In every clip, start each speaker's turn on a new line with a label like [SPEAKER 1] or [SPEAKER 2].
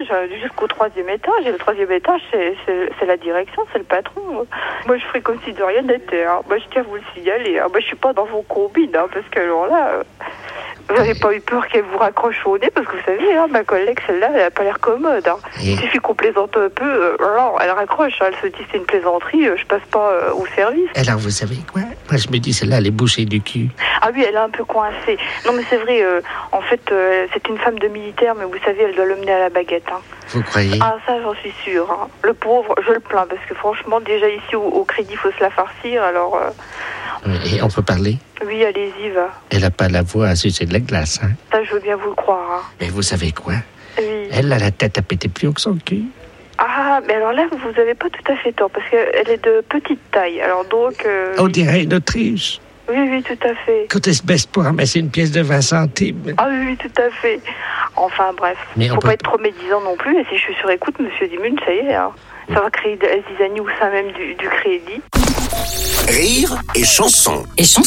[SPEAKER 1] jusqu'au 3e étage. Et le 3e étage, c'est la direction, c'est le patron. Moi, je ferai comme si de rien n'était. Hein. Moi, je tiens à vous le signaler. Hein. Moi, je suis pas dans vos combines, hein, parce que alors là... Vous n'avez pas eu peur qu'elle vous raccroche au nez, parce que vous savez, hein, ma collègue, celle-là, elle n'a pas l'air commode. Hein. Il suffit qu'on plaisante un peu, alors elle raccroche, hein, elle se dit c'est une plaisanterie, je passe pas au service.
[SPEAKER 2] Alors vous savez quoi? Moi je me dis celle-là, elle est bouchée du cul.
[SPEAKER 1] Ah oui, elle est un peu coincée. Non mais c'est vrai, en fait, c'est une femme de militaire, mais vous savez, elle doit l'emmener à la baguette. Hein.
[SPEAKER 2] Vous croyez?
[SPEAKER 1] Ah ça, j'en suis sûre. Hein. Le pauvre, je le plains, parce que franchement, déjà ici au crédit, il faut se la farcir, alors...
[SPEAKER 2] Et on peut parler?
[SPEAKER 1] Oui, allez-y, va.
[SPEAKER 2] Elle n'a pas la voix à sucer de la glace, hein?
[SPEAKER 1] Ça, je veux bien vous le croire. Hein.
[SPEAKER 2] Mais vous savez quoi?
[SPEAKER 1] Oui.
[SPEAKER 2] Elle a la tête à péter plus haut que son cul.
[SPEAKER 1] Ah, mais alors là, vous n'avez pas tout à fait tort, parce qu'elle est de petite taille, alors donc...
[SPEAKER 2] On dirait une Autriche.
[SPEAKER 1] Oui, tout à fait.
[SPEAKER 2] Quand elle se baisse pour ramasser une pièce de 20 centimes.
[SPEAKER 1] Ah oui, tout à fait. Enfin, bref.
[SPEAKER 2] Mais
[SPEAKER 1] faut pas être trop médisant non plus, et si je suis sur écoute, monsieur Dimun, ça y est, hein. Ça va créer des zizanie au sein même du crédit.
[SPEAKER 3] Rire et chanson.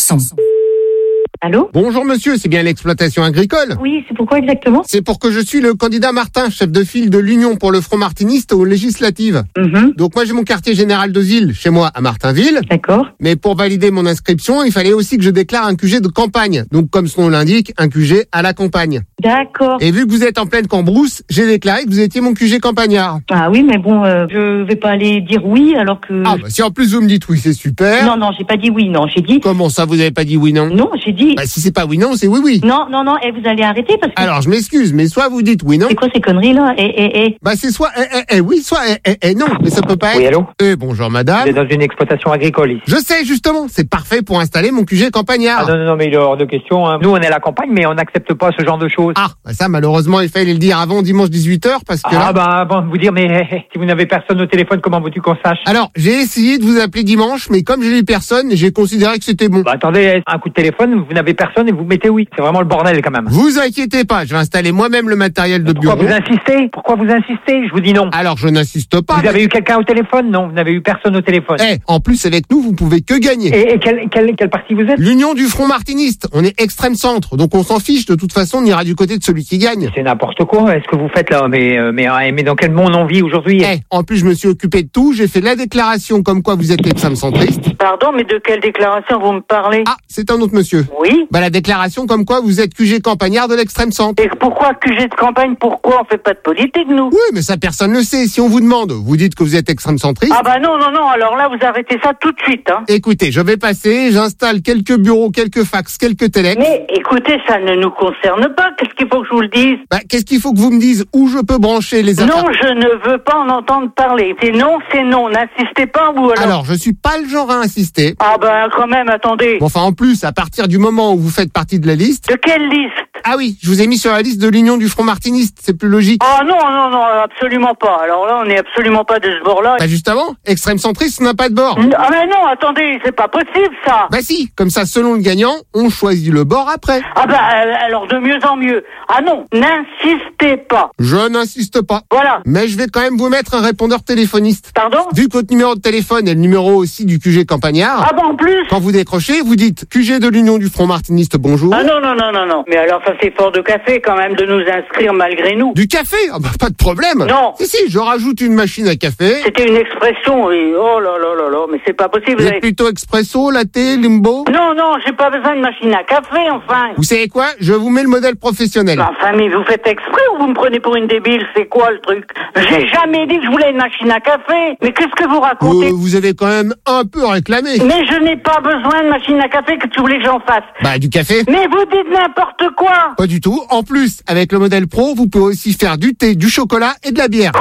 [SPEAKER 4] Allô?
[SPEAKER 5] Bonjour monsieur, c'est bien l'exploitation agricole?
[SPEAKER 4] Oui, c'est pourquoi exactement?
[SPEAKER 5] C'est pour que je suis le candidat Martin, chef de file de l'Union pour le Front Martiniste aux législatives. Donc moi j'ai mon quartier général d'Ozil chez moi à Martinville.
[SPEAKER 4] D'accord.
[SPEAKER 5] Mais pour valider mon inscription, il fallait aussi que je déclare un QG de campagne. Donc comme son nom l'indique, un QG à la campagne.
[SPEAKER 4] D'accord.
[SPEAKER 5] Et vu que vous êtes en pleine cambrousse, j'ai déclaré que vous étiez mon QG campagnard.
[SPEAKER 4] Ah oui, mais bon, je vais pas aller dire oui alors que...
[SPEAKER 5] Ah bah si en plus vous me dites oui, c'est super.
[SPEAKER 4] Non, j'ai pas dit oui, non, j'ai dit...
[SPEAKER 5] Comment ça, vous avez pas dit oui, non?
[SPEAKER 4] Non, j'ai dit...
[SPEAKER 5] Bah si c'est pas oui, non, c'est oui, oui.
[SPEAKER 4] Non, et vous allez arrêter parce que...
[SPEAKER 5] Alors je m'excuse, mais soit vous dites oui, non.
[SPEAKER 4] C'est quoi ces conneries là?
[SPEAKER 5] Bah c'est soit oui, soit non, mais ça peut pas être...
[SPEAKER 6] Oui, allô?
[SPEAKER 5] Bonjour madame.
[SPEAKER 6] Vous êtes dans une exploitation agricole ici.
[SPEAKER 5] Je sais justement, c'est parfait pour installer mon QG campagnard.
[SPEAKER 6] Ah non, mais il est hors de question. Hein. Nous, on est à la campagne, mais on n'accepte pas ce genre de choses.
[SPEAKER 5] Ah, bah ça malheureusement il fallait le dire avant dimanche 18h parce que là...
[SPEAKER 6] Avant de vous dire, mais si vous n'avez personne au téléphone, comment veux-tu qu'on sache?
[SPEAKER 5] Alors, j'ai essayé de vous appeler dimanche, mais comme j'ai eu personne, j'ai considéré que c'était bon.
[SPEAKER 6] Bah attendez, un coup de téléphone, vous n'avez personne et vous mettez oui. C'est vraiment le bordel quand même.
[SPEAKER 5] Vous inquiétez pas, je vais installer moi-même le matériel de bureau.
[SPEAKER 6] Pourquoi vous insistez? Je vous dis non.
[SPEAKER 5] Alors je n'insiste pas.
[SPEAKER 6] Vous avez eu quelqu'un au téléphone? Non, vous n'avez eu personne au téléphone.
[SPEAKER 5] En plus avec nous, vous pouvez que gagner.
[SPEAKER 6] Et quel parti vous êtes?
[SPEAKER 5] L'Union du Front Martiniste. On est extrême centre, donc on s'en fiche. De toute façon, on ira du côté de celui qui gagne.
[SPEAKER 6] C'est n'importe quoi. Est-ce que vous faites là? Mais dans quel monde on vit aujourd'hui?
[SPEAKER 5] En plus, je me suis occupé de tout. J'ai fait la déclaration comme quoi vous êtes extrême centriste.
[SPEAKER 1] Pardon, mais de quelle déclaration vous me parlez?
[SPEAKER 5] Ah, c'est un autre monsieur.
[SPEAKER 1] Oui.
[SPEAKER 5] Bah la déclaration comme quoi vous êtes QG campagnard de l'extrême centre.
[SPEAKER 1] Et pourquoi QG de campagne? Pourquoi on fait pas de politique, nous?
[SPEAKER 5] Oui, mais ça personne le sait. Si on vous demande, vous dites que vous êtes extrême centriste.
[SPEAKER 1] Ah bah non, alors là, vous arrêtez ça tout de suite, hein.
[SPEAKER 5] Écoutez, je vais passer, j'installe quelques bureaux, quelques fax, quelques téléx.
[SPEAKER 1] Mais écoutez, ça ne nous concerne pas. Qu'est-ce qu'il faut que je vous le dise?
[SPEAKER 5] Bah, qu'est-ce qu'il faut que vous me disiez où je peux brancher les affaires?
[SPEAKER 1] Non, je ne veux pas en entendre parler. C'est non, n'insistez pas, ou alors...
[SPEAKER 5] Alors, je suis pas le genre à insister.
[SPEAKER 1] Ah bah quand même, attendez.
[SPEAKER 5] Bon, enfin, en plus, à partir du moment où vous faites partie de la liste...
[SPEAKER 1] De quelle liste?
[SPEAKER 5] Ah oui, je vous ai mis sur la liste de l'Union du Front Martiniste, c'est plus logique.
[SPEAKER 1] Ah non, absolument pas. Alors là, on n'est absolument pas de ce bord-là.
[SPEAKER 5] Bah justement, extrême centriste n'a pas de bord.
[SPEAKER 1] Ah mais non, attendez, c'est pas possible ça.
[SPEAKER 5] Bah si, comme ça, selon le gagnant, on choisit le bord après.
[SPEAKER 1] Ah bah alors de mieux en mieux. Ah non, n'insistez pas.
[SPEAKER 5] Je n'insiste pas.
[SPEAKER 1] Voilà.
[SPEAKER 5] Mais je vais quand même vous mettre un répondeur téléphoniste.
[SPEAKER 1] Pardon?
[SPEAKER 5] Vu que votre numéro de téléphone est le numéro aussi du QG campagnard.
[SPEAKER 1] Ah bah en plus.
[SPEAKER 5] Quand vous décrochez, vous dites QG de l'Union du Front Martiniste, bonjour.
[SPEAKER 1] Ah non. Mais alors ça c'est fort de café quand même de nous inscrire malgré nous.
[SPEAKER 5] Du café? Ah bah pas de problème.
[SPEAKER 1] Non.
[SPEAKER 5] Si, je rajoute une machine à café.
[SPEAKER 1] C'était une expression, oui. Oh là, mais c'est pas possible.
[SPEAKER 5] Vous êtes plutôt expresso, latte, limbo?
[SPEAKER 1] Non, j'ai pas besoin de machine à café, enfin.
[SPEAKER 5] Vous savez quoi? Je vous mets le modèle professionnel.
[SPEAKER 1] Enfin, mais vous faites exprès ou vous me prenez pour une débile? C'est quoi le truc? J'ai jamais dit que je voulais une machine à café. Mais qu'est-ce que vous racontez?
[SPEAKER 5] Vous avez quand même un peu réclamé.
[SPEAKER 1] Mais je n'ai pas besoin de machine à café, que tu voulais que j'en fasse.
[SPEAKER 5] Bah, du café.
[SPEAKER 1] Mais vous dites n'importe quoi.
[SPEAKER 5] Pas du tout. En plus, avec le modèle pro, vous pouvez aussi faire du thé, du chocolat et de la bière.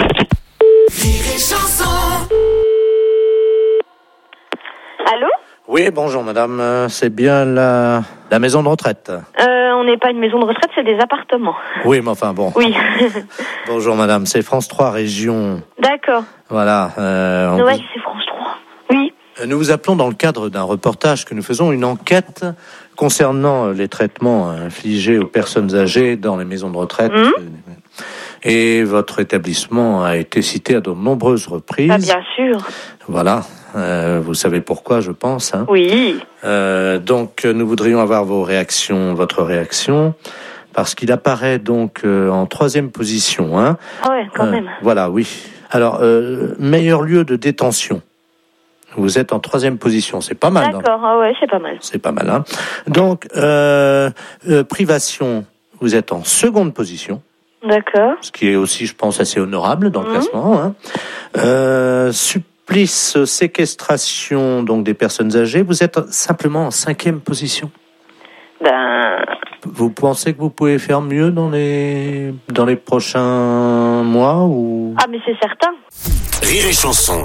[SPEAKER 1] Allô?
[SPEAKER 2] Oui, bonjour madame, c'est bien la maison de retraite.
[SPEAKER 1] On n'est pas une maison de retraite, c'est des appartements.
[SPEAKER 2] Oui, mais enfin bon.
[SPEAKER 1] Oui.
[SPEAKER 2] Bonjour madame, c'est France 3 Région.
[SPEAKER 1] D'accord.
[SPEAKER 2] Voilà.
[SPEAKER 1] Ouais, c'est France 3. Oui.
[SPEAKER 2] Nous vous appelons dans le cadre d'un reportage que nous faisons, une enquête concernant les traitements infligés aux personnes âgées dans les maisons de retraite. Et votre établissement a été cité à de nombreuses reprises.
[SPEAKER 1] Ah, bien sûr.
[SPEAKER 2] Voilà. Vous savez pourquoi, je pense. Hein.
[SPEAKER 1] Oui.
[SPEAKER 2] Donc, nous voudrions avoir votre réaction, parce qu'il apparaît donc en 3e position. Hein.
[SPEAKER 1] Ah ouais, quand même.
[SPEAKER 2] Voilà, oui. Alors, meilleur lieu de détention. Vous êtes en 3e position, c'est pas mal.
[SPEAKER 1] D'accord, ah ouais, c'est pas mal.
[SPEAKER 2] C'est pas mal, hein. Donc, privation, vous êtes en 2e position.
[SPEAKER 1] D'accord.
[SPEAKER 2] Ce qui est aussi, je pense, assez honorable dans le classement. Hein. Supplice, séquestration, donc des personnes âgées, vous êtes simplement en 5e position. Vous pensez que vous pouvez faire mieux dans les prochains mois ou...
[SPEAKER 1] Ah, mais c'est certain.
[SPEAKER 3] Rire et chanson.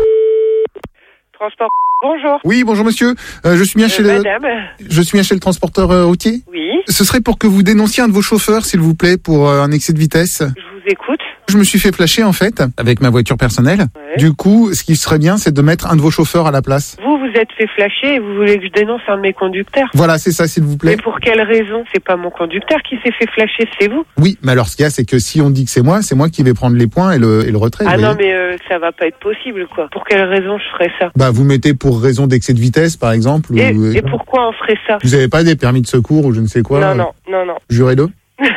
[SPEAKER 7] Transport. Bonjour.
[SPEAKER 5] Oui, bonjour monsieur. Je suis bien chez le transporteur routier.
[SPEAKER 7] Oui.
[SPEAKER 5] Ce serait pour que vous dénonciez un de vos chauffeurs, s'il vous plaît, pour un excès de vitesse.
[SPEAKER 7] Je vous écoute.
[SPEAKER 5] Je me suis fait flasher en fait avec ma voiture personnelle.
[SPEAKER 7] Ouais.
[SPEAKER 5] Du coup, ce qui serait bien, c'est de mettre un de vos chauffeurs à la place.
[SPEAKER 7] Vous êtes fait flasher et vous voulez que je dénonce un de mes conducteurs.
[SPEAKER 5] Voilà, c'est ça, s'il vous plaît.
[SPEAKER 7] Mais pour quelle raison? C'est pas mon conducteur qui s'est fait flasher, c'est vous.
[SPEAKER 5] Oui, mais alors ce qu'il y a, c'est que si on dit que c'est moi qui vais prendre les points et le retrait.
[SPEAKER 7] Ah non, mais ça va pas être possible, quoi. Pour quelle raison je ferais ça?
[SPEAKER 5] Bah, vous mettez pour raison d'excès de vitesse, par exemple.
[SPEAKER 7] Et pourquoi on ferait ça?
[SPEAKER 5] Vous avez pas des permis de secours ou je ne sais quoi?
[SPEAKER 7] Non.
[SPEAKER 5] Jurez-le.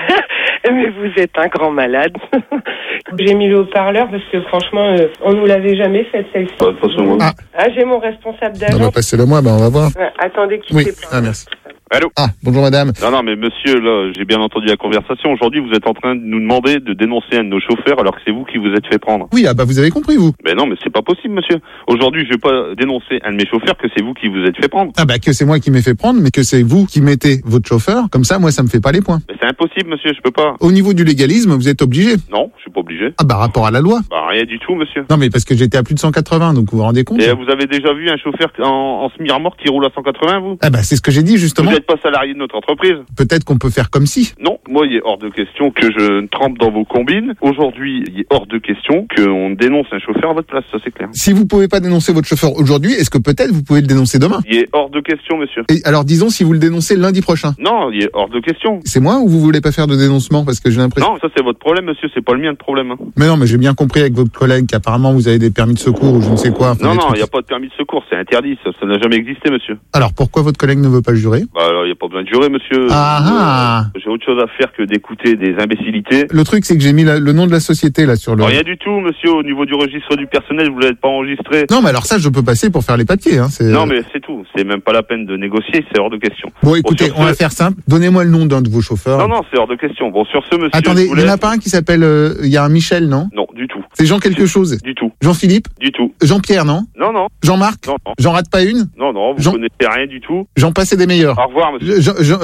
[SPEAKER 7] Mais vous êtes un grand malade. J'ai mis le haut-parleur parce que franchement, on nous l'avait jamais fait celle-ci. J'ai mon responsable d'agence.
[SPEAKER 5] On va passer le mois, on va voir.
[SPEAKER 7] Ouais, attendez qu'il
[SPEAKER 5] Oui, merci.
[SPEAKER 8] Allô?
[SPEAKER 5] Ah, bonjour madame.
[SPEAKER 8] Non, mais monsieur, là, j'ai bien entendu la conversation. Aujourd'hui, vous êtes en train de nous demander de dénoncer un de nos chauffeurs alors que c'est vous qui vous êtes fait prendre.
[SPEAKER 5] Oui, vous avez compris, vous.
[SPEAKER 8] Mais non, mais c'est pas possible, monsieur. Aujourd'hui, je vais pas dénoncer un de mes chauffeurs que c'est vous qui vous êtes fait prendre.
[SPEAKER 5] Que c'est moi qui m'ai fait prendre, mais que c'est vous qui mettez votre chauffeur. Comme ça, moi, ça me fait pas les points.
[SPEAKER 8] Mais c'est impossible, monsieur, je peux pas.
[SPEAKER 5] Au niveau du légalisme, vous êtes obligé.
[SPEAKER 8] Non, je suis pas obligé.
[SPEAKER 5] Rapport à la loi.
[SPEAKER 8] Rien du tout, monsieur.
[SPEAKER 5] Non, mais parce que j'étais à plus de 180, donc vous vous rendez compte.
[SPEAKER 8] Et vous avez déjà vu un chauffeur en semi-remorque qui roule à 180, vous?
[SPEAKER 5] C'est ce que j'ai dit, justement.
[SPEAKER 8] Vous n'êtes pas salarié de notre entreprise?
[SPEAKER 5] Peut-être qu'on peut faire comme si.
[SPEAKER 8] Non, moi, il est hors de question que je trempe dans vos combines. Aujourd'hui, il est hors de question qu'on dénonce un chauffeur à votre place, ça c'est clair.
[SPEAKER 5] Si vous pouvez pas dénoncer votre chauffeur aujourd'hui, est-ce que peut-être vous pouvez le dénoncer demain?
[SPEAKER 8] Il est hors de question, monsieur.
[SPEAKER 5] Et alors, disons, si vous le dénoncez lundi prochain.
[SPEAKER 8] Non, il est hors de question.
[SPEAKER 5] C'est moi ou vous voulez pas faire de dénoncement? Parce que j'ai l'impression...
[SPEAKER 8] Non, ça c'est votre problème, monsieur, c'est pas le mien de problème. Hein.
[SPEAKER 5] Mais non, mais j'ai bien compris avec votre collègue qu'apparemment vous avez des permis de secours ou je ne sais quoi.
[SPEAKER 8] Non, il n'y a pas de permis de secours, c'est interdit, ça n'a jamais existé, monsieur.
[SPEAKER 5] Alors, pourquoi votre collègue ne veut pas jurer?
[SPEAKER 8] Alors, il n'y a pas besoin de jurer, monsieur. J'ai autre chose à faire que d'écouter des imbécilités.
[SPEAKER 5] Le truc, c'est que j'ai mis le nom de la société là sur le...
[SPEAKER 8] Rien du tout, monsieur, au niveau du registre du personnel, vous l'avez pas enregistré.
[SPEAKER 5] Non, mais alors ça, je peux passer pour faire les papiers. Hein,
[SPEAKER 8] non, mais c'est tout, c'est même pas la peine de négocier, c'est hors de question.
[SPEAKER 5] Bon, écoutez, on va faire simple. Donnez-moi le nom d'un de vos chauffeurs.
[SPEAKER 8] Non, c'est hors de question. Bon, sur ce, monsieur...
[SPEAKER 5] Attendez, il n'y en a pas un qui s'appelle... Il y a un Michel, non?
[SPEAKER 8] Non, du tout.
[SPEAKER 5] C'est Jean quelque chose?
[SPEAKER 8] Du tout.
[SPEAKER 5] Jean-Philippe?
[SPEAKER 8] Du tout.
[SPEAKER 5] Jean-Pierre, non?
[SPEAKER 8] Non.
[SPEAKER 5] Jean-Marc?
[SPEAKER 8] Non.
[SPEAKER 5] J'en rate pas une?
[SPEAKER 8] Non, vous connaissez rien du tout.
[SPEAKER 5] J'en passais des meilleurs.
[SPEAKER 8] Au revoir, monsieur.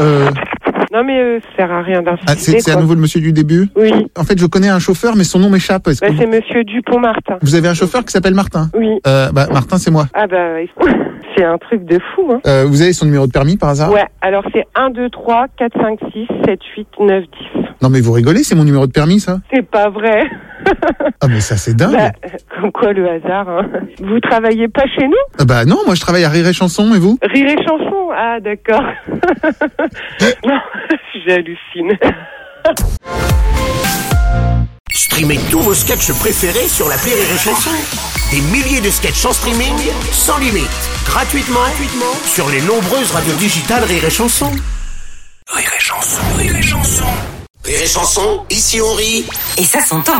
[SPEAKER 7] Non, mais ça sert à rien d'insister.
[SPEAKER 5] C'est à nouveau le monsieur du début?
[SPEAKER 7] Oui.
[SPEAKER 5] En fait, je connais un chauffeur, mais son nom m'échappe.
[SPEAKER 7] C'est monsieur Dupont-Martin.
[SPEAKER 5] Vous avez un chauffeur qui s'appelle Martin?
[SPEAKER 7] Oui.
[SPEAKER 5] Martin, c'est moi.
[SPEAKER 7] C'est un truc de fou, hein.
[SPEAKER 5] Vous avez son numéro de permis par hasard?
[SPEAKER 7] Ouais, alors c'est 1, 2, 3, 4, 5, 6, 7, 8, 9, 10.
[SPEAKER 5] Non, mais vous rigolez, c'est mon numéro de permis, ça?
[SPEAKER 7] C'est pas vrai.
[SPEAKER 5] Mais ça, c'est dingue.
[SPEAKER 7] Comme quoi, le hasard, hein. Vous travaillez pas chez nous?
[SPEAKER 5] Non, moi je travaille à Rire et Chanson, et vous?
[SPEAKER 7] Rire et Chanson, ah d'accord. Non, j'hallucine.
[SPEAKER 3] Streamez tous vos sketchs préférés sur l'appli Rire et Chanson. Des milliers de sketchs en streaming, sans limite, gratuitement sur les nombreuses radios digitales Rire et Chanson. Rire et Chanson. Rire et Chanson. Rire et Chanson, ici on rit.
[SPEAKER 9] Et ça s'entend.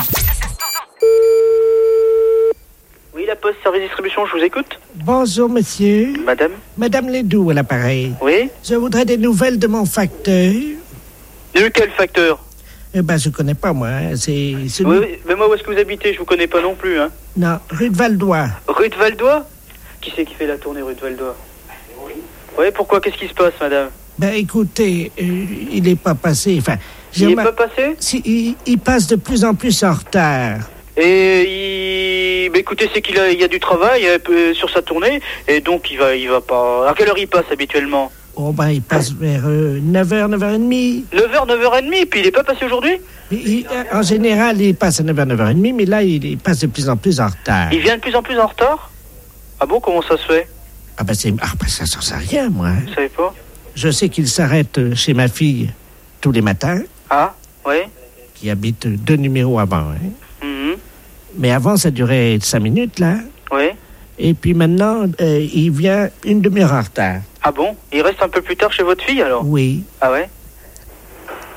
[SPEAKER 10] Oui, la Poste, service distribution, je vous écoute.
[SPEAKER 9] Bonjour, monsieur.
[SPEAKER 10] Madame.
[SPEAKER 9] Madame Ledoux à l'appareil.
[SPEAKER 10] Oui.
[SPEAKER 9] Je voudrais des nouvelles de mon facteur.
[SPEAKER 10] De quel facteur?
[SPEAKER 9] Je connais pas, moi. C'est celui...
[SPEAKER 10] Oui, mais moi, où est-ce que vous habitez? Je vous connais pas non plus, hein.
[SPEAKER 9] Non, rue de Valdois.
[SPEAKER 10] Rue de Valdois? Qui c'est qui fait la tournée rue de Valdois? Oui, pourquoi? Qu'est-ce qui se passe, madame?
[SPEAKER 9] Écoutez, il est pas passé,
[SPEAKER 10] Il est pas passé?
[SPEAKER 9] Si, il passe de plus en plus en retard.
[SPEAKER 10] Et écoutez, c'est qu'il y a du travail sur sa tournée, et donc il va pas... À quelle heure il passe habituellement?
[SPEAKER 9] Il passe vers 9h, 9h30.
[SPEAKER 10] 9h, 9h30, puis il est pas passé aujourd'hui?
[SPEAKER 9] En général, il passe à 9h, 9h30, mais là, il passe de plus en plus en retard.
[SPEAKER 10] Il vient de plus en plus en retard? Ah bon, comment ça se fait?
[SPEAKER 9] Ça s'en sait rien, moi.
[SPEAKER 10] Vous savez pas?
[SPEAKER 9] Je sais qu'il s'arrête chez ma fille tous les matins.
[SPEAKER 10] Ah, oui.
[SPEAKER 9] Qui habite 2 numéros avant, hein.
[SPEAKER 10] Mm-hmm.
[SPEAKER 9] Mais avant, ça durait 5 minutes, là.
[SPEAKER 10] Oui.
[SPEAKER 9] Et puis maintenant, il vient une demi-heure en retard.
[SPEAKER 10] Ah bon? Il reste un peu plus tard chez votre fille, alors?
[SPEAKER 9] Oui.
[SPEAKER 10] Ah ouais?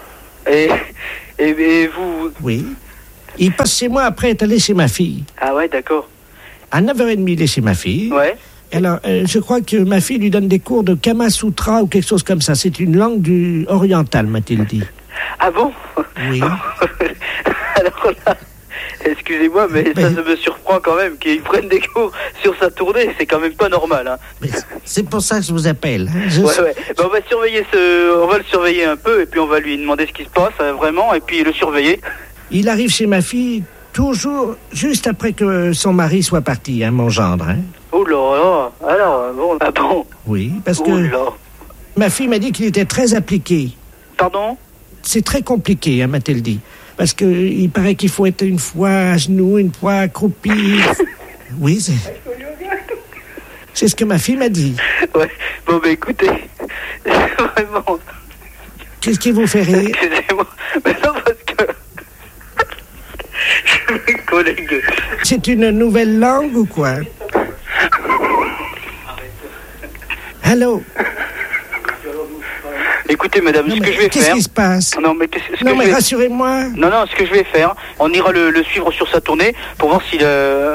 [SPEAKER 10] Et vous...
[SPEAKER 9] Oui. Il passe chez moi après être allé chez ma fille.
[SPEAKER 10] Ah ouais, d'accord.
[SPEAKER 9] À 9h30, il est chez ma fille.
[SPEAKER 10] Ouais.
[SPEAKER 9] Alors, je crois que ma fille lui donne des cours de Kama Sutra ou quelque chose comme ça. C'est une langue orientale, m'a-t-il dit.
[SPEAKER 10] Ah bon?
[SPEAKER 9] Oui.
[SPEAKER 10] Alors là, excusez-moi, mais ça me surprend quand même qu'ils prennent des cours sur sa tournée. C'est quand même pas normal. Hein.
[SPEAKER 9] Mais c'est pour ça que je vous appelle. Hein.
[SPEAKER 10] Ouais. Ben, on va le surveiller un peu et puis on va lui demander ce qui se passe vraiment et puis le surveiller.
[SPEAKER 9] Il arrive chez ma fille toujours juste après que son mari soit parti, hein, mon gendre. Hein.
[SPEAKER 10] Oh là, alors bon, ah bon.
[SPEAKER 9] Oui, parce que ma fille m'a dit qu'il était très appliqué.
[SPEAKER 10] Pardon?
[SPEAKER 9] C'est très compliqué, hein, m'a-t-elle dit. Parce que il paraît qu'il faut être une fois à genoux, une fois accroupi. Oui, c'est ce que ma fille m'a dit.
[SPEAKER 10] Ouais, bon, ben écoutez, vraiment...
[SPEAKER 9] Qu'est-ce qui vous fait rire?
[SPEAKER 10] Excusez-moi, mais non, parce que... Mes collègues...
[SPEAKER 9] C'est une nouvelle langue ou quoi? Allô?
[SPEAKER 10] Écoutez, madame, ce que je vais faire...
[SPEAKER 9] Qu'est-ce qui se passe?
[SPEAKER 10] Non, mais
[SPEAKER 9] rassurez-moi.
[SPEAKER 10] Non, ce que je vais faire, on ira le suivre sur sa tournée pour voir si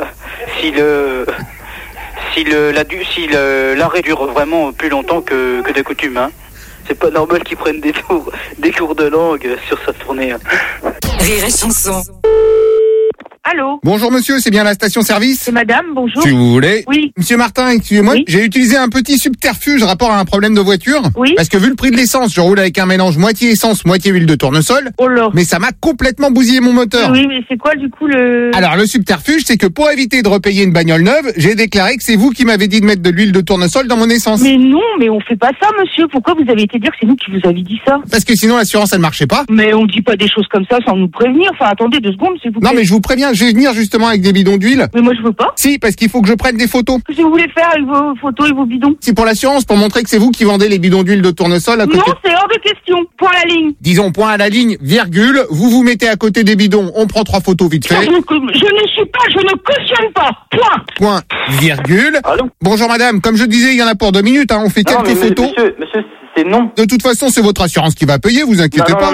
[SPEAKER 10] l'arrêt dure vraiment plus longtemps que de coutume. Hein. C'est pas normal qu'ils prennent des cours de langue sur sa tournée. Hein.
[SPEAKER 11] Rire et chanson.
[SPEAKER 12] Allô?
[SPEAKER 5] Bonjour monsieur, c'est bien la station-service?
[SPEAKER 12] C'est madame, bonjour.
[SPEAKER 5] Si vous voulez.
[SPEAKER 12] Oui.
[SPEAKER 5] Monsieur Martin, excusez-moi,
[SPEAKER 12] oui.
[SPEAKER 5] J'ai utilisé un petit subterfuge rapport à un problème de voiture.
[SPEAKER 12] Oui.
[SPEAKER 5] Parce que vu le prix de l'essence, je roule avec un mélange moitié essence, moitié huile de tournesol.
[SPEAKER 12] Oh là.
[SPEAKER 5] Mais ça m'a complètement bousillé mon moteur.
[SPEAKER 12] Oui, mais c'est quoi du coup le...
[SPEAKER 5] Alors le subterfuge, c'est que pour éviter de repayer une bagnole neuve, j'ai déclaré que c'est vous qui m'avez dit de mettre de l'huile de tournesol dans mon essence.
[SPEAKER 12] Mais non, mais on fait pas ça, monsieur. Pourquoi vous avez été dire que c'est nous qui vous avez dit ça?
[SPEAKER 5] Parce que sinon l'assurance, elle marchait pas.
[SPEAKER 12] Mais on dit pas des choses comme ça sans nous prévenir. Enfin, attendez 2 secondes, s'il vous plaît.
[SPEAKER 5] Non, mais je vous préviens, je vais venir justement avec des bidons d'huile.
[SPEAKER 12] Mais moi je veux pas.
[SPEAKER 5] Si, parce qu'il faut que je prenne des photos.
[SPEAKER 12] Qu'est-ce que vous voulez faire avec vos photos et vos bidons?
[SPEAKER 5] C'est pour l'assurance, pour montrer que c'est vous qui vendez les bidons d'huile de tournesol à côté.
[SPEAKER 12] Non, c'est hors de question. Point à la ligne.
[SPEAKER 5] Disons point à la ligne, virgule, vous vous mettez à côté des bidons, on prend 3 photos vite fait.
[SPEAKER 12] Je ne cautionne pas. Point.
[SPEAKER 5] Point, virgule.
[SPEAKER 10] Allô?
[SPEAKER 5] Bonjour madame, comme je disais, il y en a pour 2 minutes, hein, on fait quelques photos.
[SPEAKER 10] Monsieur, c'est non.
[SPEAKER 5] De toute façon, c'est votre assurance qui va payer, vous inquiétez pas.
[SPEAKER 10] Non,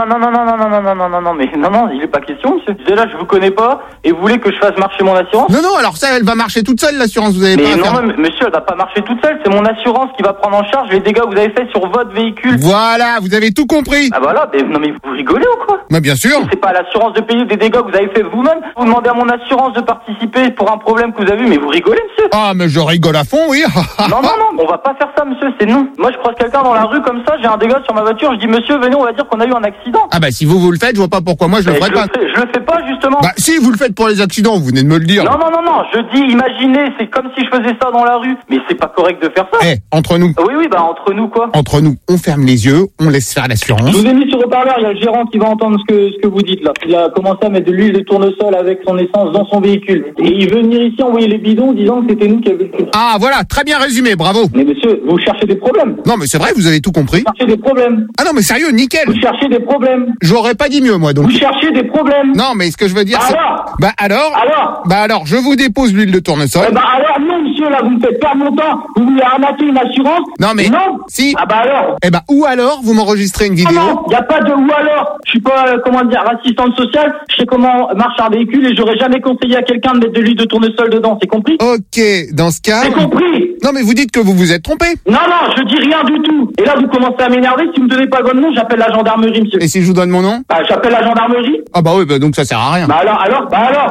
[SPEAKER 10] il est pas question, monsieur. Là, je vous connais pas, et vous voulez que je fasse marcher mon assurance?
[SPEAKER 5] Non, alors ça, elle va marcher toute seule, l'assurance, vous avez pas à faire.
[SPEAKER 10] Mais non, monsieur, elle va pas marcher toute seule, c'est mon assurance qui va prendre en charge les dégâts que vous avez faits sur votre véhicule.
[SPEAKER 5] Voilà, vous avez tout compris.
[SPEAKER 10] Ah voilà, mais vous rigolez ou quoi?
[SPEAKER 5] Mais bien sûr.
[SPEAKER 10] C'est pas à l'assurance de payer des dégâts que vous avez fait vous-même. Vous demandez à mon assurance de participer pour un problème que vous avez eu, mais vous rigolez, monsieur?
[SPEAKER 5] Ah, mais je rigole à fond, oui.
[SPEAKER 10] Non, on va pas faire ça, monsieur, c'est non. Moi, je croise quelqu'un dans la rue comme ça, j'ai un dégât sur ma voiture, je dis monsieur, venez, on va dire qu'on a eu un accident.
[SPEAKER 5] Ah bah si vous le faites, je vois pas pourquoi moi je le ferais pas.
[SPEAKER 10] Je le fais pas, justement.
[SPEAKER 5] Bah si vous le faites pour les accidents, vous venez de me le dire.
[SPEAKER 10] Non, je dis, imaginez, c'est comme si je faisais ça dans la rue. Mais c'est pas correct de faire ça.
[SPEAKER 5] Entre nous.
[SPEAKER 10] Oui, bah entre nous quoi?
[SPEAKER 5] Entre nous, on ferme les yeux, on laisse faire l'assurance.
[SPEAKER 10] Je vous ai mis sur haut-parleur, il y a le gérant qui va entendre ce que vous dites là. Il a commencé à mettre de l'huile de tournesol avec son essence dans son véhicule. Et il veut venir ici envoyer les bidons disant que c'était nous qui avions le...
[SPEAKER 5] Ah voilà, très bien résumé, bravo.
[SPEAKER 10] Mais monsieur, vous cherchez des problèmes.
[SPEAKER 5] Non mais c'est vrai, vous avez tout compris.
[SPEAKER 10] Vous cherchez des problèmes.
[SPEAKER 5] Ah non mais sérieux, nickel.
[SPEAKER 10] Vous cherchez des problèmes.
[SPEAKER 5] J'aurais pas dit mieux moi donc.
[SPEAKER 10] Vous cherchez des problèmes.
[SPEAKER 5] Non mais ce que je veux dire c'est...
[SPEAKER 10] Bah alors,
[SPEAKER 5] je vous dépose l'huile de tournesol.
[SPEAKER 10] Alors non monsieur, là vous me faites perdre mon temps. Vous voulez arnaquer une assurance?
[SPEAKER 5] Non mais...
[SPEAKER 10] Non.
[SPEAKER 5] Si.
[SPEAKER 10] Ah bah alors.
[SPEAKER 5] Ou alors vous m'enregistrez une vidéo.
[SPEAKER 10] Non, y a pas de ou alors. Je suis pas, assistante sociale. Je sais comment marche un véhicule et j'aurais jamais conseillé à quelqu'un de mettre de l'huile de tournesol dedans, c'est compris?
[SPEAKER 5] Ok, dans ce cas...
[SPEAKER 10] C'est compris.
[SPEAKER 5] Non mais vous dites que vous vous êtes trompé.
[SPEAKER 10] Non, je dis rien du tout. Et là vous commencez à m'énerver, si vous me donnez pas le bon nom, j'appelle la gendarmerie, monsieur.
[SPEAKER 5] Et si je vous donne mon nom?
[SPEAKER 10] Bah j'appelle la gendarmerie.
[SPEAKER 5] Ah bah oui, donc ça sert à rien.
[SPEAKER 10] Bah alors.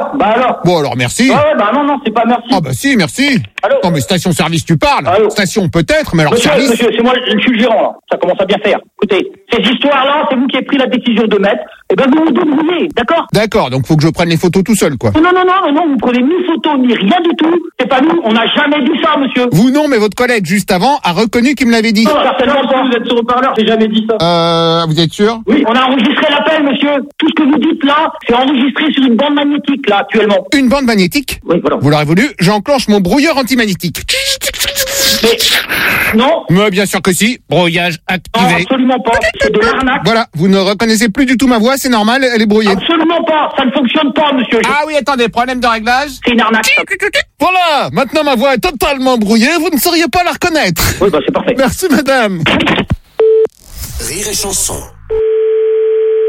[SPEAKER 5] Bon alors merci.
[SPEAKER 10] Non, c'est pas merci.
[SPEAKER 5] Ah bah si, merci.
[SPEAKER 10] Allô?
[SPEAKER 5] Non mais station-service tu parles.
[SPEAKER 10] Allô?
[SPEAKER 5] Station peut-être, mais alors service...
[SPEAKER 10] Monsieur, c'est moi, je suis le gérant là. Ça commence à bien faire. Écoutez, ces histoires-là, c'est vous qui avez pris la décision de mettre. Eh ben vous vous débrouillez, d'accord?
[SPEAKER 5] D'accord, donc faut que je prenne les photos tout seul quoi.
[SPEAKER 10] Non, vous prenez ni photo ni rien du tout. C'est pas nous, on n'a jamais dit ça, monsieur.
[SPEAKER 5] Vous non, mais votre collègue juste avant a reconnu qu'il me l'avait dit.
[SPEAKER 10] Non, certainement pas, vous êtes sur haut-parleur, j'ai jamais dit ça.
[SPEAKER 5] Vous êtes sûr?
[SPEAKER 10] Oui, on a enregistré l'appel, monsieur. Tout ce que vous dites là, c'est enregistré sur une bande magnétique là, actuellement.
[SPEAKER 5] Une bande magnétique?
[SPEAKER 10] Oui, voilà.
[SPEAKER 5] Vous l'aurez voulu, j'enclenche mon brouilleur antimagnétique.
[SPEAKER 10] Mais, non.
[SPEAKER 5] Mais bien sûr que si, brouillage activé.
[SPEAKER 10] Non, absolument pas, c'est de l'arnaque.
[SPEAKER 5] Voilà, vous ne reconnaissez plus du tout ma voix, c'est normal, elle est brouillée.
[SPEAKER 10] Absolument pas, ça ne fonctionne pas, monsieur.
[SPEAKER 5] Ah oui, attendez, problème de réglage?
[SPEAKER 10] C'est une arnaque.
[SPEAKER 5] Voilà, maintenant ma voix est totalement brouillée, vous ne sauriez pas la reconnaître.
[SPEAKER 10] Oui, bah c'est parfait.
[SPEAKER 5] Merci madame.
[SPEAKER 3] Rire et chanson.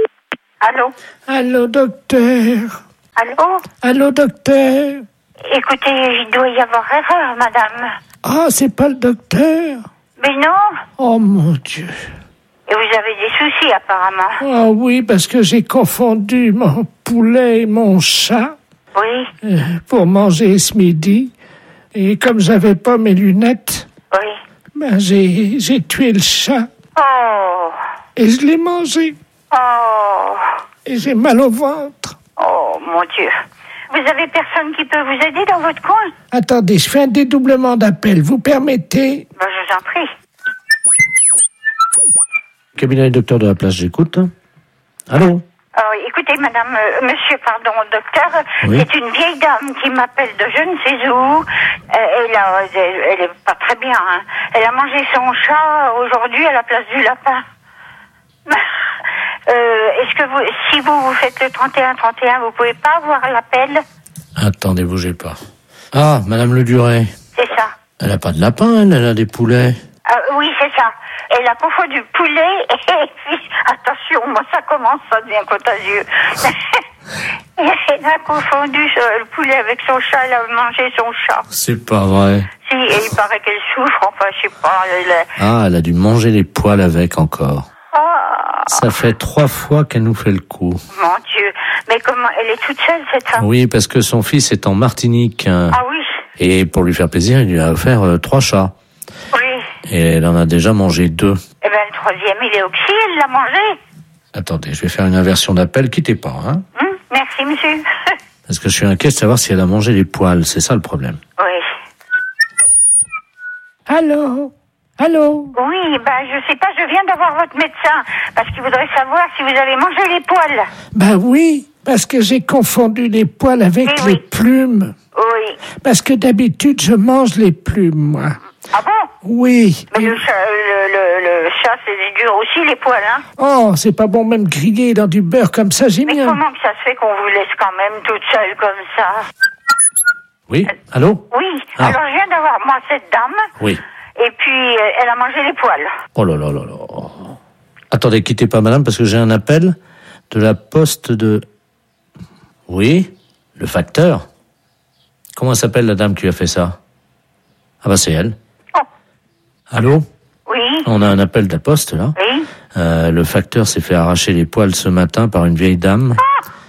[SPEAKER 13] Allô?
[SPEAKER 9] Allô, docteur?
[SPEAKER 13] Allô?
[SPEAKER 9] Allô, docteur?
[SPEAKER 13] Écoutez, il doit y avoir erreur, madame.
[SPEAKER 9] Ah, c'est pas le docteur?
[SPEAKER 13] Mais non.
[SPEAKER 9] Oh, mon Dieu.
[SPEAKER 13] Et vous avez des soucis, apparemment.
[SPEAKER 9] Ah oui, parce que j'ai confondu mon poulet et mon chat.
[SPEAKER 13] Oui.
[SPEAKER 9] Pour manger ce midi. Et comme j'avais pas mes lunettes,
[SPEAKER 13] oui.
[SPEAKER 9] Ben j'ai tué le chat.
[SPEAKER 13] Oh.
[SPEAKER 9] Et je l'ai mangé.
[SPEAKER 13] Oh.
[SPEAKER 9] Et j'ai mal au ventre.
[SPEAKER 13] Oh, mon Dieu. Vous avez personne qui peut vous aider dans votre coin?
[SPEAKER 9] Attendez, je fais un dédoublement d'appel. Vous permettez?
[SPEAKER 13] Ben, je vous en prie.
[SPEAKER 2] Cabinet du docteur de la place, j'écoute. Allô?
[SPEAKER 13] Écoutez, madame, monsieur, pardon, docteur,
[SPEAKER 2] oui.
[SPEAKER 13] C'est une vieille dame qui m'appelle de je ne sais où. Elle est pas très bien, hein. Elle a mangé son chat aujourd'hui à la place du lapin. Est-ce que si vous faites le 31-31, vous pouvez pas avoir l'appel?
[SPEAKER 2] Attendez, bougez pas. Ah, madame Le Duret.
[SPEAKER 13] C'est ça.
[SPEAKER 2] Elle a pas de lapin, elle a des poulets.
[SPEAKER 13] Oui, c'est ça. Elle a confondu poulet et puis, attention, moi ça commence, ça devient contagieux. Elle a confondu le poulet avec son chat, elle a mangé son chat.
[SPEAKER 2] C'est pas vrai.
[SPEAKER 13] Si, et il paraît qu'elle souffre, enfin, je sais pas.
[SPEAKER 2] Ah, elle a dû manger les poils avec encore.
[SPEAKER 13] Ah.
[SPEAKER 2] Ça fait 3 fois qu'elle nous fait le coup.
[SPEAKER 13] Mon Dieu, mais comment, elle est toute seule, cette femme?
[SPEAKER 2] Oui, parce que son fils est en Martinique.
[SPEAKER 13] Ah oui.
[SPEAKER 2] Et pour lui faire plaisir, il lui a offert 3 chats.
[SPEAKER 13] Oui.
[SPEAKER 2] Et elle en a déjà mangé 2.
[SPEAKER 13] Eh ben, le troisième, il est oxy, elle l'a mangé.
[SPEAKER 2] Attendez, je vais faire une inversion d'appel, quittez pas, hein.
[SPEAKER 13] Merci, monsieur.
[SPEAKER 2] Parce que je suis inquiet de savoir si elle a mangé les poils, c'est ça le problème.
[SPEAKER 13] Oui.
[SPEAKER 9] Allô? Allô?
[SPEAKER 13] Oui, je sais pas, je viens d'avoir votre médecin, parce qu'il voudrait savoir si vous avez mangé les poils.
[SPEAKER 9] Ben oui, parce que j'ai confondu les poils avec les plumes.
[SPEAKER 13] Oui.
[SPEAKER 9] Parce que d'habitude, je mange les plumes, moi.
[SPEAKER 13] Ah bon?
[SPEAKER 9] Oui.
[SPEAKER 13] Mais le chat, c'est dur aussi, les poils, hein?
[SPEAKER 9] Oh, c'est pas bon même grillé dans du beurre comme ça, j'ai mis
[SPEAKER 13] Mais comment que ça se fait qu'on vous laisse quand même toute seule comme ça?
[SPEAKER 2] Oui, allô?
[SPEAKER 13] Oui, alors je viens d'avoir, moi, cette dame.
[SPEAKER 2] Oui.
[SPEAKER 13] Et puis, elle a mangé les poils.
[SPEAKER 2] Oh là là là là. Attendez, quittez pas, madame, parce que j'ai un appel de la poste de... Oui, le facteur. Comment s'appelle la dame qui a fait ça? Ah bah c'est elle.
[SPEAKER 13] Oh.
[SPEAKER 2] Allô?
[SPEAKER 13] Oui.
[SPEAKER 2] On a un appel de la poste, là.
[SPEAKER 13] Oui.
[SPEAKER 2] Le facteur s'est fait arracher les poils ce matin par une vieille dame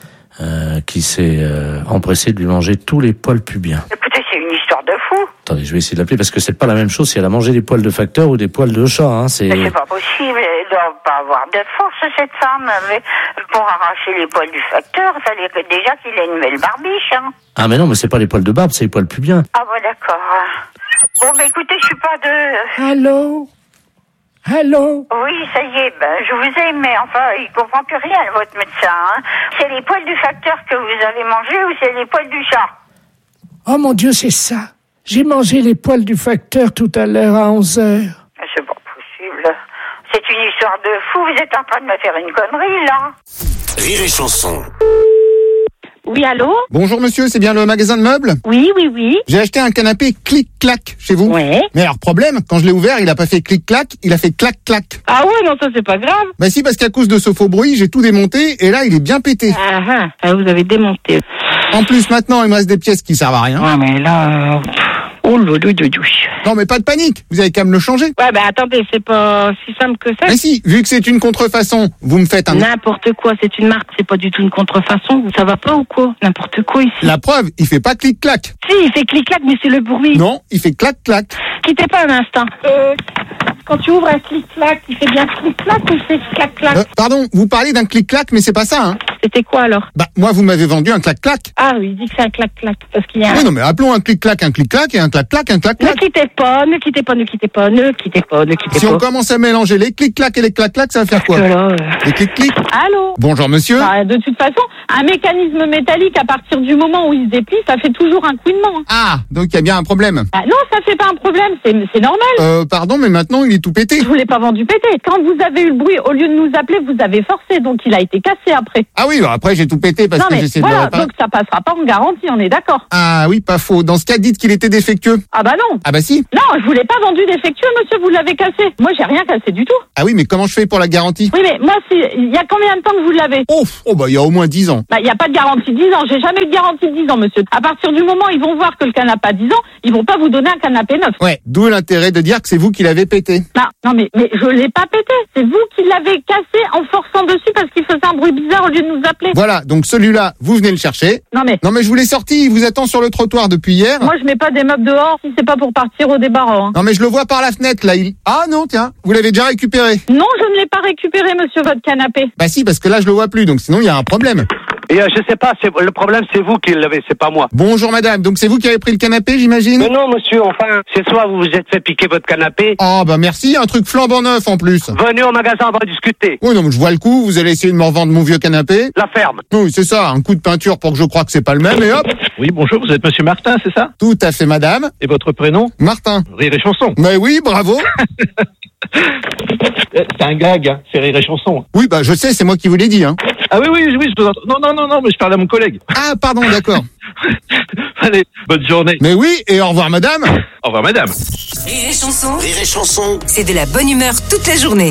[SPEAKER 2] qui s'est empressée de lui manger tous les poils pubiens.
[SPEAKER 13] Écoutez, c'est une histoire de fou.
[SPEAKER 2] Attendez, je vais essayer de l'appeler parce que c'est pas la même chose si elle a mangé des poils de facteur ou des poils de chat, hein.
[SPEAKER 13] Mais c'est pas possible, elle doit pas avoir de force, cette femme. Mais pour arracher les poils du facteur, il fallait déjà qu'il ait une belle barbiche, hein.
[SPEAKER 2] Ah mais non, mais c'est pas les poils de barbe, c'est les poils pubiens.
[SPEAKER 13] Ah bon, d'accord. Bon, écoutez, je suis pas de...
[SPEAKER 9] Allô? Allô?
[SPEAKER 13] Oui, ça y est, je vous ai, mais enfin, il comprend plus rien, votre médecin, hein. C'est les poils du facteur que vous avez mangés ou c'est les poils du chat?
[SPEAKER 9] Oh mon Dieu, c'est ça. J'ai mangé les poils du facteur tout à l'heure à 11h.
[SPEAKER 13] C'est pas possible. C'est une histoire de fou, vous êtes en train de me faire une connerie, là.
[SPEAKER 3] Rire et chanson.
[SPEAKER 12] Oui, allô?
[SPEAKER 5] Bonjour monsieur, c'est bien le magasin de meubles?
[SPEAKER 12] Oui, oui, oui.
[SPEAKER 5] J'ai acheté un canapé clic-clac chez vous.
[SPEAKER 12] Ouais.
[SPEAKER 5] Mais alors problème, quand je l'ai ouvert, il a pas fait clic-clac, il a fait clac-clac.
[SPEAKER 12] Ah ouais, non, ça c'est pas grave.
[SPEAKER 5] Bah si, parce qu'à cause de ce faux bruit, j'ai tout démonté et là il est bien pété.
[SPEAKER 12] Vous avez démonté.
[SPEAKER 5] En plus maintenant il me reste des pièces qui servent à rien.
[SPEAKER 12] Ouais, mais là... Oh là là là.
[SPEAKER 5] Non mais pas de panique, vous avez qu'à me le changer.
[SPEAKER 12] Ouais, attendez, c'est pas si simple que ça.
[SPEAKER 5] Mais si, vu que c'est une contrefaçon, vous me faites un...
[SPEAKER 12] N'importe quoi, c'est une marque, c'est pas du tout une contrefaçon. Ça va pas ou quoi? N'importe quoi ici.
[SPEAKER 5] La preuve, il fait pas clic-clac.
[SPEAKER 12] Si, il fait clic-clac, mais c'est le bruit.
[SPEAKER 5] Non, il fait clac-clac.
[SPEAKER 12] Quittez pas un instant. Quand tu ouvres un clic-clac, il fait bien clic-clac ou c'est clac-clac?
[SPEAKER 5] Pardon, vous parlez d'un clic-clac, mais c'est pas ça, hein.
[SPEAKER 12] C'était quoi alors?
[SPEAKER 5] Moi vous m'avez vendu un clac-clac.
[SPEAKER 12] Ah oui, il dit que c'est un clac-clac. Parce qu'il y a
[SPEAKER 5] Oui, non mais appelons un clic-clac et un clac-clac un clac-clac.
[SPEAKER 12] Ne quittez pas, ne quittez pas, ne quittez pas, ne quittez pas, ne quittez pas.
[SPEAKER 5] Si on commence à mélanger les clic-clac et les clac-clac, ça va faire quoi? Les clic-clic.
[SPEAKER 14] Allô?
[SPEAKER 5] Bonjour monsieur.
[SPEAKER 14] De toute façon, un mécanisme métallique, à partir du moment où il se déplie, ça fait toujours un couinement.
[SPEAKER 5] Ah, donc il y a bien un problème.
[SPEAKER 14] Non, ça fait pas un problème, c'est normal.
[SPEAKER 5] Pardon, mais maintenant il ai tout pété.
[SPEAKER 14] Je vous l'ai pas vendu pété. Quand vous avez eu le bruit, au lieu de nous appeler, vous avez forcé, donc il a été cassé après.
[SPEAKER 5] Ah oui, bah après j'ai tout pété parce que j'essaie de le réparer.
[SPEAKER 14] Donc ça passera pas en garantie, on est d'accord.
[SPEAKER 5] Ah oui, pas faux. Dans ce cas, dites qu'il était défectueux.
[SPEAKER 14] Ah bah non.
[SPEAKER 5] Ah bah si.
[SPEAKER 14] Non, je vous l'ai pas vendu défectueux, monsieur, vous l'avez cassé. Moi, j'ai rien cassé du tout.
[SPEAKER 5] Ah oui, mais comment je fais pour la garantie?
[SPEAKER 14] Oui, mais moi, il y a combien de temps que vous l'avez?
[SPEAKER 5] Oh bah il y a au moins 10 ans.
[SPEAKER 14] Bah il y a pas de garantie de 10 ans. J'ai jamais eu de garantie de 10 ans, monsieur. À partir du moment où ils vont voir que le canapé a 10 ans, ils vont pas vous donner un canapé neuf.
[SPEAKER 5] Ouais, d'où l'intérêt de dire que c'est vous qui l'avez pété.
[SPEAKER 14] Non mais je l'ai pas pété. C'est vous qui l'avez cassé en forçant dessus parce qu'il faisait un bruit bizarre au lieu de nous appeler.
[SPEAKER 5] Voilà, donc celui-là, vous venez le chercher.
[SPEAKER 14] Non mais
[SPEAKER 5] je vous l'ai sorti, il vous attend sur le trottoir depuis hier.
[SPEAKER 14] Moi je mets pas des meubles dehors si c'est pas pour partir au débarras. Hein.
[SPEAKER 5] Non mais je le vois par la fenêtre là. Ah non, tiens, vous l'avez déjà récupéré.
[SPEAKER 14] Non, je ne l'ai pas récupéré, monsieur, votre canapé.
[SPEAKER 5] Bah si, parce que là je le vois plus, donc sinon il y a un problème.
[SPEAKER 15] Et je sais pas, le problème c'est vous qui l'avez, c'est pas moi.
[SPEAKER 5] Bonjour madame, donc c'est vous qui avez pris le canapé, j'imagine?
[SPEAKER 15] Mais non monsieur, enfin, c'est soit vous vous êtes fait piquer votre canapé.
[SPEAKER 5] Oh bah merci, un truc flambant neuf en plus.
[SPEAKER 15] Venez au magasin, on va discuter.
[SPEAKER 5] Oui non mais je vois le coup, vous allez essayer de me revendre mon vieux canapé.
[SPEAKER 15] La ferme.
[SPEAKER 5] Oui c'est ça, un coup de peinture pour que je croie que c'est pas le même et hop.
[SPEAKER 15] Oui bonjour, vous êtes monsieur Martin, c'est ça?
[SPEAKER 5] Tout à fait madame.
[SPEAKER 15] Et votre prénom?
[SPEAKER 5] Martin.
[SPEAKER 15] Rire et chanson.
[SPEAKER 5] Mais oui, bravo.
[SPEAKER 15] C'est un gag, hein. C'est Rire et chanson.
[SPEAKER 5] Oui bah je sais, c'est moi qui vous l'ai dit hein.
[SPEAKER 15] Ah oui, je vous entends. Non, mais je parle à mon collègue.
[SPEAKER 5] Ah, pardon, d'accord.
[SPEAKER 15] Allez, bonne journée.
[SPEAKER 5] Mais oui, et au revoir, madame.
[SPEAKER 15] Au revoir, madame.
[SPEAKER 11] Rire et chanson.
[SPEAKER 3] Rire et chanson.
[SPEAKER 11] C'est de la bonne humeur toute la journée.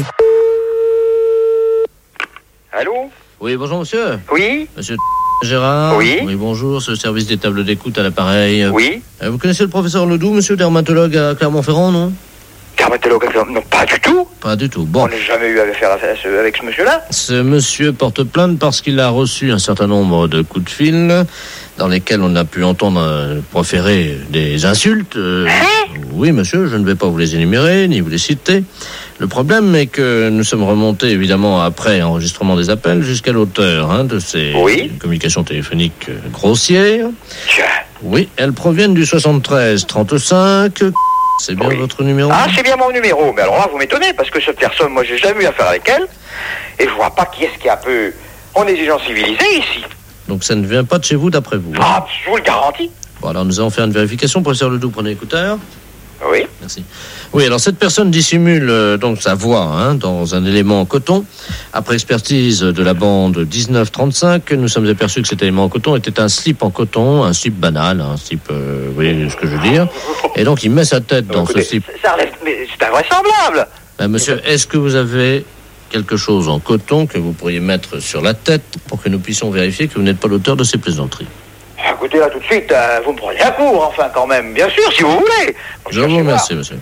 [SPEAKER 16] Allô?
[SPEAKER 2] Oui, bonjour, monsieur.
[SPEAKER 16] Oui?
[SPEAKER 2] Monsieur Gérard.
[SPEAKER 16] Oui.
[SPEAKER 2] Oui, bonjour, c'est le service des tables d'écoute à l'appareil.
[SPEAKER 16] Oui.
[SPEAKER 2] Vous connaissez le professeur Ledoux, monsieur dermatologue à Clermont-Ferrand, non?
[SPEAKER 16] Dermatologue à Clermont? Non, pas du tout.
[SPEAKER 2] Pas du tout, bon.
[SPEAKER 16] On n'a jamais eu affaire avec ce monsieur-là.
[SPEAKER 2] Ce monsieur porte plainte parce qu'il a reçu un certain nombre de coups de fil dans lesquels on a pu entendre proférer des insultes. Oui, monsieur, je ne vais pas vous les énumérer, ni vous les citer. Le problème est que nous sommes remontés, évidemment, après enregistrement des appels, jusqu'à l'auteur de ces communications téléphoniques grossières. Oui, elles proviennent du 73-35. C'est bien votre numéro?
[SPEAKER 16] Ah, c'est bien mon numéro. Mais alors là, vous m'étonnez, parce que cette personne, moi, j'ai jamais eu affaire avec elle. Et je vois pas qui est-ce qui est un peu... On est des gens civilisés, ici.
[SPEAKER 2] Donc ça ne vient pas de chez vous, d'après vous?
[SPEAKER 16] Ah, je vous le garantis.
[SPEAKER 2] Bon, alors nous allons faire une vérification. Professeur Ledoux, prenez l'écouteur.
[SPEAKER 16] Oui.
[SPEAKER 2] Merci. Oui, alors cette personne dissimule donc sa voix dans un élément en coton. Après expertise de la bande 1935, nous sommes aperçus que cet élément en coton était un slip en coton, un slip banal, un slip, vous voyez ce que je veux dire. Et donc il met sa tête dans ce slip.
[SPEAKER 16] Ça relève, mais c'est invraisemblable.
[SPEAKER 2] Monsieur, est-ce que vous avez quelque chose en coton que vous pourriez mettre sur la tête pour que nous puissions vérifier que vous n'êtes pas l'auteur de ces plaisanteries?
[SPEAKER 16] Écoutez, là, tout de suite, vous me prenez à court, enfin, quand même. Bien sûr, si vous voulez.
[SPEAKER 2] Je vous remercie, monsieur.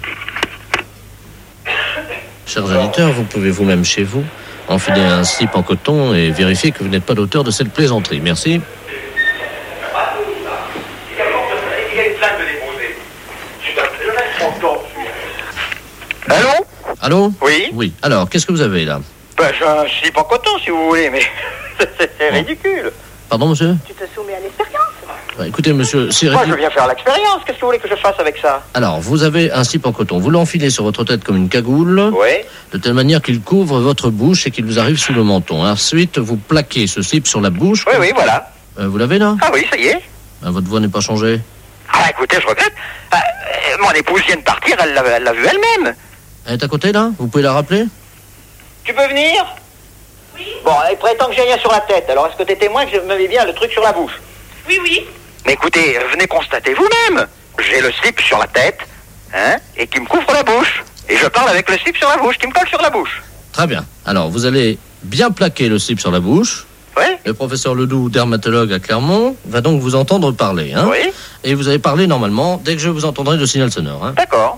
[SPEAKER 2] Chers auditeurs, vous pouvez vous-même chez vous enfiler un slip en coton et vérifier que vous n'êtes pas l'auteur de cette plaisanterie. Merci.
[SPEAKER 16] Allô?
[SPEAKER 2] Allô?
[SPEAKER 16] Oui?
[SPEAKER 2] Oui. Alors, qu'est-ce que vous avez là?
[SPEAKER 16] J'ai un slip en coton, si vous voulez, mais c'est ridicule.
[SPEAKER 2] Pardon, monsieur?
[SPEAKER 16] Tu te soumets à l'expérience.
[SPEAKER 2] Écoutez, monsieur, c'est
[SPEAKER 16] moi, je viens faire l'expérience. Qu'est-ce que vous voulez que je fasse avec ça?
[SPEAKER 2] Alors, vous avez un slip en coton. Vous l'enfilez sur votre tête comme une cagoule.
[SPEAKER 16] Oui.
[SPEAKER 2] De telle manière qu'il couvre votre bouche et qu'il vous arrive sous le menton. Ensuite, vous plaquez ce slip sur la bouche.
[SPEAKER 16] Oui, voilà.
[SPEAKER 2] Vous l'avez là?
[SPEAKER 16] Ah oui, ça y est.
[SPEAKER 2] Votre voix n'est pas changée?
[SPEAKER 16] Ah, écoutez, je regrette. Mon épouse vient de partir, elle l'a vu elle-même.
[SPEAKER 2] Elle est à côté, là? Vous pouvez la rappeler?
[SPEAKER 16] Tu peux venir? Oui. Bon, il prétend que j'ai rien sur la tête. Alors, est-ce que t'es témoin que je me mets bien le truc sur la bouche?
[SPEAKER 12] Oui, oui.
[SPEAKER 16] Mais écoutez, venez constater vous-même. J'ai le slip sur la tête, et qui me couvre la bouche. Et je parle avec le slip sur la bouche, qui me colle sur la bouche.
[SPEAKER 2] Très bien. Alors, vous allez bien plaquer le slip sur la bouche.
[SPEAKER 16] Oui.
[SPEAKER 2] Le professeur Ledoux, dermatologue à Clermont, va donc vous entendre parler.
[SPEAKER 16] Oui.
[SPEAKER 2] Et vous allez parler normalement dès que je vous entendrai le signal sonore.
[SPEAKER 16] D'accord.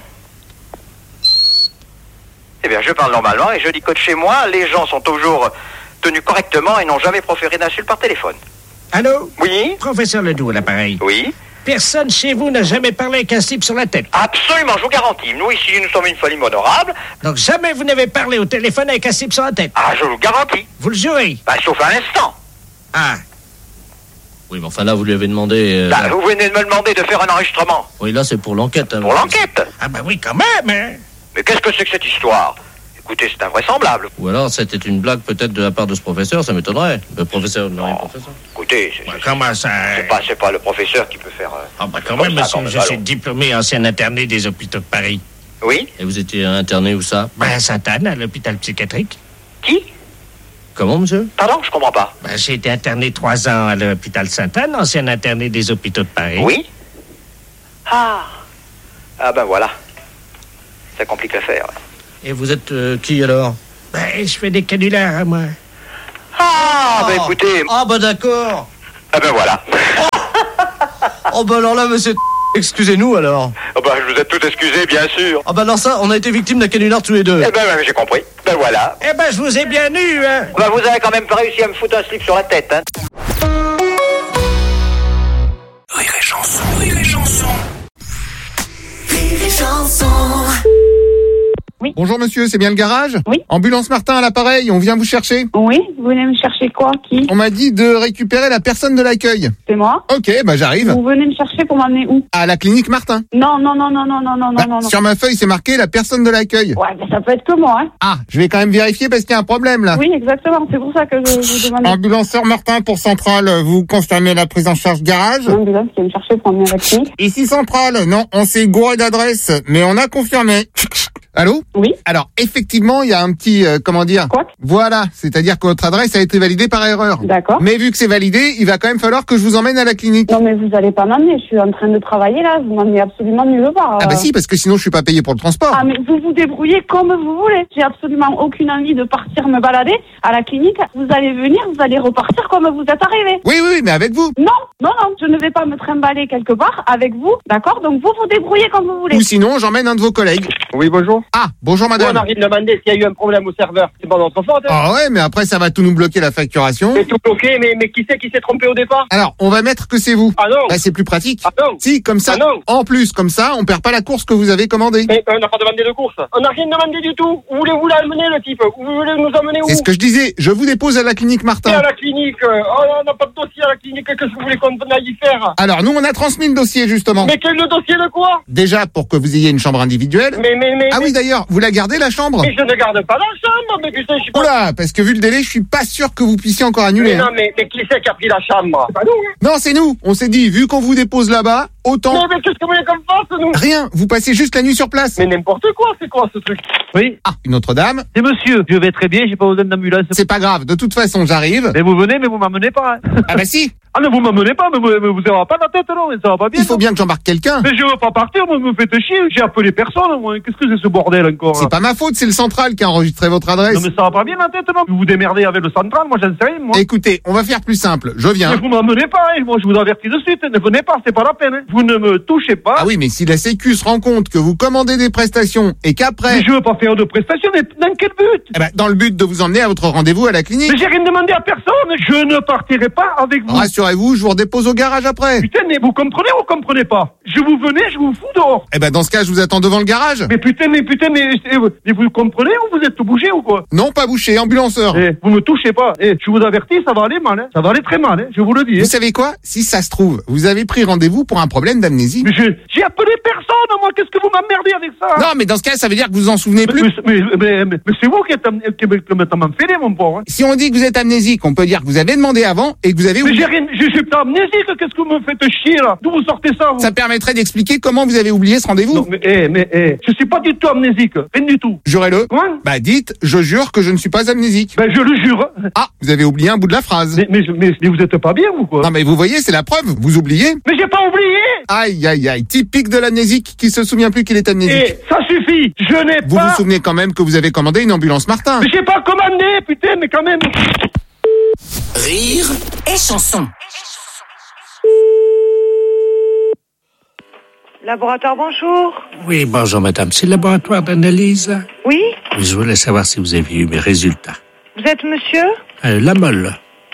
[SPEAKER 16] Eh bien, je parle normalement et je dis que de chez moi, les gens sont toujours tenus correctement et n'ont jamais proféré d'insultes par téléphone.
[SPEAKER 9] Allô?
[SPEAKER 16] Oui?
[SPEAKER 9] Professeur Ledoux à l'appareil.
[SPEAKER 16] Oui?
[SPEAKER 9] Personne chez vous n'a jamais parlé avec un slip sur la tête.
[SPEAKER 16] Absolument, je vous garantis. Nous, ici, nous sommes une famille honorable.
[SPEAKER 9] Donc jamais vous n'avez parlé au téléphone avec un slip sur la tête.
[SPEAKER 16] Ah, je vous le garantis.
[SPEAKER 9] Vous le jurez?
[SPEAKER 16] Sauf un instant.
[SPEAKER 9] Ah.
[SPEAKER 2] Oui, mais enfin là, vous lui avez demandé...
[SPEAKER 16] Vous venez de me demander de faire un enregistrement.
[SPEAKER 2] Oui, là, c'est pour l'enquête.
[SPEAKER 16] Pour l'enquête?
[SPEAKER 9] Ah bah oui, quand même,
[SPEAKER 16] Mais qu'est-ce que c'est que cette histoire? Écoutez, c'est invraisemblable.
[SPEAKER 2] Ou alors, c'était une blague peut-être de la part de ce professeur, ça m'étonnerait. Le professeur, non, professeur.
[SPEAKER 16] Écoutez,
[SPEAKER 9] comment ça...
[SPEAKER 16] C'est pas le professeur qui peut faire...
[SPEAKER 9] Ah bah quand même, monsieur, je suis diplômé ancien interné des hôpitaux de Paris.
[SPEAKER 16] Oui.
[SPEAKER 17] Et vous étiez interné où ça?
[SPEAKER 9] À Sainte-Anne, à l'hôpital psychiatrique.
[SPEAKER 16] Qui?
[SPEAKER 17] Comment, monsieur?
[SPEAKER 16] Pardon, je comprends pas.
[SPEAKER 9] J'ai été interné 3 ans à l'hôpital Sainte-Anne, ancien interné des hôpitaux de Paris.
[SPEAKER 16] Oui. Ah ben voilà. Ça complique l'affaire.
[SPEAKER 17] Et vous êtes qui alors?
[SPEAKER 9] Je fais des canulars, moi.
[SPEAKER 16] Ah, écoutez...
[SPEAKER 17] Ah, d'accord.
[SPEAKER 16] Ah ben voilà.
[SPEAKER 17] Oh, alors là, monsieur... Excusez-nous, alors.
[SPEAKER 16] Je vous ai tout excusé, bien sûr.
[SPEAKER 17] Alors ça, on a été victime d'un canular tous les deux.
[SPEAKER 16] J'ai compris. Voilà.
[SPEAKER 9] Je vous ai bien eu, hein.
[SPEAKER 16] Vous avez quand même pas réussi à me foutre un slip sur la tête, hein.
[SPEAKER 3] Rire et chanson, rire et chanson.
[SPEAKER 11] Rire et chanson.
[SPEAKER 5] Oui. Bonjour monsieur, c'est bien le garage?
[SPEAKER 4] Oui.
[SPEAKER 5] Ambulance Martin à l'appareil, on vient vous chercher.
[SPEAKER 4] Oui, vous venez me chercher quoi? Qui?
[SPEAKER 5] On m'a dit de récupérer la personne de l'accueil.
[SPEAKER 4] C'est moi.
[SPEAKER 5] Ok, j'arrive.
[SPEAKER 4] Vous venez me chercher pour m'amener où?
[SPEAKER 5] À la clinique Martin.
[SPEAKER 4] Non.
[SPEAKER 5] Sur ma feuille, c'est marqué la personne de l'accueil.
[SPEAKER 4] Ouais, ça peut être que moi, hein.
[SPEAKER 5] Ah, je vais quand même vérifier parce qu'il y a un problème là.
[SPEAKER 4] Oui, exactement, c'est pour ça que je vous demande.
[SPEAKER 5] Ambulanceur Martin pour Centrale, vous confirmez la prise en charge garage?
[SPEAKER 4] L'ambulance qui vient me chercher pour emmener à la clinique.
[SPEAKER 5] Ici Centrale, non, on s'est gouré d'adresse, mais on a confirmé. Allô?
[SPEAKER 4] Oui.
[SPEAKER 5] Alors, effectivement, il y a un petit,
[SPEAKER 4] Quoi?
[SPEAKER 5] Voilà, c'est-à-dire que votre adresse a été validée par erreur.
[SPEAKER 4] D'accord.
[SPEAKER 5] Mais vu que c'est validé, il va quand même falloir que je vous emmène à la clinique.
[SPEAKER 4] Non, mais vous allez pas m'amener, je suis en train de travailler là, vous m'emmenez absolument nulle part.
[SPEAKER 5] Si, parce que sinon je suis pas payé pour le transport.
[SPEAKER 4] Ah, mais vous vous débrouillez comme vous voulez. J'ai absolument aucune envie de partir me balader à la clinique. Vous allez venir, vous allez repartir comme vous êtes arrivé.
[SPEAKER 5] Oui, mais avec vous.
[SPEAKER 4] Non, je ne vais pas me trimballer quelque part avec vous, d'accord? Donc vous vous débrouillez comme vous voulez.
[SPEAKER 5] Ou sinon, j'emmène un de vos collègues.
[SPEAKER 10] Oui, bonjour.
[SPEAKER 5] Ah, bonjour madame.
[SPEAKER 10] On a rien demandé s'il y a eu un problème au serveur. C'est pas notre faute.
[SPEAKER 5] Ah ouais, mais après ça va tout nous bloquer la facturation.
[SPEAKER 10] C'est tout bloqué, mais qui s'est trompé au départ?
[SPEAKER 5] Alors, on va mettre que c'est vous.
[SPEAKER 10] Ah non.
[SPEAKER 5] C'est plus pratique.
[SPEAKER 10] Ah non.
[SPEAKER 5] Si, comme ça.
[SPEAKER 10] Ah non.
[SPEAKER 5] En plus, comme ça, on perd pas la course que vous avez commandée.
[SPEAKER 10] Mais on n'a pas demandé de course. On n'a rien demandé du tout. Où voulez-vous l'amener, le type? Vous voulez nous emmener où?
[SPEAKER 5] C'est ce que je disais. Je vous dépose à la clinique Martin.
[SPEAKER 10] Et à la clinique. On n'a pas de dossier à la clinique. Qu'est-ce que vous voulez qu'on aille y faire?
[SPEAKER 5] Alors, nous, on a transmis le dossier, justement.
[SPEAKER 10] Mais quel le dossier de quoi?
[SPEAKER 5] Déjà, pour que vous ayez une chambre individuelle. Oui, d'ailleurs, vous la gardez, la chambre?
[SPEAKER 10] Mais je ne garde pas la chambre, mais putain, je suis pas...
[SPEAKER 5] Oula, parce que vu le délai, je suis pas sûr que vous puissiez encore annuler.
[SPEAKER 10] Mais non, mais qui c'est qui a pris la chambre? C'est pas nous, hein.
[SPEAKER 5] Non, c'est nous. On s'est dit, vu qu'on vous dépose là-bas, autant...
[SPEAKER 10] Mais qu'est-ce que vous voulez qu'on fasse, nous?
[SPEAKER 5] Rien, vous passez juste la nuit sur place.
[SPEAKER 10] Mais n'importe quoi, c'est quoi ce truc?
[SPEAKER 15] Oui.
[SPEAKER 5] Ah, une autre dame.
[SPEAKER 15] C'est monsieur. Je vais très bien, j'ai pas besoin d'ambulance.
[SPEAKER 5] C'est pas grave, de toute façon, j'arrive.
[SPEAKER 15] Mais vous venez, mais vous m'emmenez pas. Hein.
[SPEAKER 5] Ah si.
[SPEAKER 15] Ah non, vous m'emmenez pas, mais vous n'aurez pas la tête, non, mais ça va pas bien.
[SPEAKER 5] Il faut bien que j'embarque quelqu'un.
[SPEAKER 15] Mais je veux pas partir, moi, vous me faites chier, j'ai appelé personne, moi. Qu'est-ce que c'est ce bordel encore?
[SPEAKER 5] C'est pas ma faute, c'est le central qui a enregistré votre adresse.
[SPEAKER 15] Non, mais ça va pas bien la tête, non? Vous vous démerdez avec le central, moi j'en sais rien, moi.
[SPEAKER 5] Écoutez, on va faire plus simple, je viens.
[SPEAKER 15] Mais vous m'emmenez pas, hein. Moi je vous avertis de suite, ne venez pas, c'est pas la peine, hein. Vous ne me touchez pas.
[SPEAKER 5] Ah oui, mais si la Sécu se rend compte que vous commandez des prestations et qu'après...
[SPEAKER 15] Mais je veux pas faire de prestations, mais dans quel but?
[SPEAKER 5] Dans le but de vous emmener à votre rendez-vous à la clinique.
[SPEAKER 15] Mais j'ai rien demandé à personne, je ne partirai pas avec vous.
[SPEAKER 5] Rassurez-vous, je vous redépose au garage après.
[SPEAKER 15] Putain, mais vous comprenez ou vous comprenez pas? Je vous venez, je vous fous dehors.
[SPEAKER 5] Dans ce cas, je vous attends devant le garage.
[SPEAKER 15] Mais putain, mais vous comprenez ou vous êtes bouché ou quoi?
[SPEAKER 5] Non, pas bouché, ambulanceur.
[SPEAKER 15] Vous me touchez pas. Je vous avertis, ça va aller mal, hein. Ça va aller très mal, hein. Je vous le dis.
[SPEAKER 5] Vous savez quoi? Si ça se trouve, vous avez pris rendez-vous pour un problème d'amnésie.
[SPEAKER 15] Mais j'ai appelé personne, moi. Qu'est-ce que vous m'emmerdez avec ça?
[SPEAKER 5] Non, mais dans ce cas, ça veut dire que vous vous en souvenez plus.
[SPEAKER 15] Mais c'est vous qui m'enfilez, mon pauvre. Hein.
[SPEAKER 5] Si on dit que vous êtes amnésique, on peut dire que vous avez demandé avant et que vous avez oublié.
[SPEAKER 15] Mais je suis pas amnésique. Qu'est-ce que vous me faites chier, là? D'où vous sortez ça, vous?
[SPEAKER 5] Ça permettrait d'expliquer comment vous avez oublié ce rendez-vous.
[SPEAKER 15] Non, mais je suis pas du tout amnésique. Rien du tout.
[SPEAKER 5] Jurez-le.
[SPEAKER 15] Quoi?
[SPEAKER 5] Dites, je jure que je ne suis pas amnésique.
[SPEAKER 15] Je le jure.
[SPEAKER 5] Ah, vous avez oublié un bout de la phrase.
[SPEAKER 15] Mais vous êtes pas bien, vous, quoi?
[SPEAKER 5] Non, mais vous voyez, c'est la preuve. Vous oubliez.
[SPEAKER 15] Mais j'ai pas oublié.
[SPEAKER 5] Aïe, aïe, aïe. Typique de l'amnésique qui se souvient plus qu'il est amnésique.
[SPEAKER 15] Ça suffit. Je n'ai pas...
[SPEAKER 5] Vous vous souvenez quand même que vous avez commandé une ambulance Martin.
[SPEAKER 15] Mais j'ai pas commandé, putain, mais quand même...
[SPEAKER 3] Rire
[SPEAKER 11] et chanson.
[SPEAKER 1] Laboratoire, bonjour.
[SPEAKER 9] Oui, bonjour madame. C'est le laboratoire d'analyse?
[SPEAKER 1] Oui.
[SPEAKER 9] Je voulais savoir si vous avez eu mes résultats.
[SPEAKER 1] Vous êtes monsieur?
[SPEAKER 9] La Molle.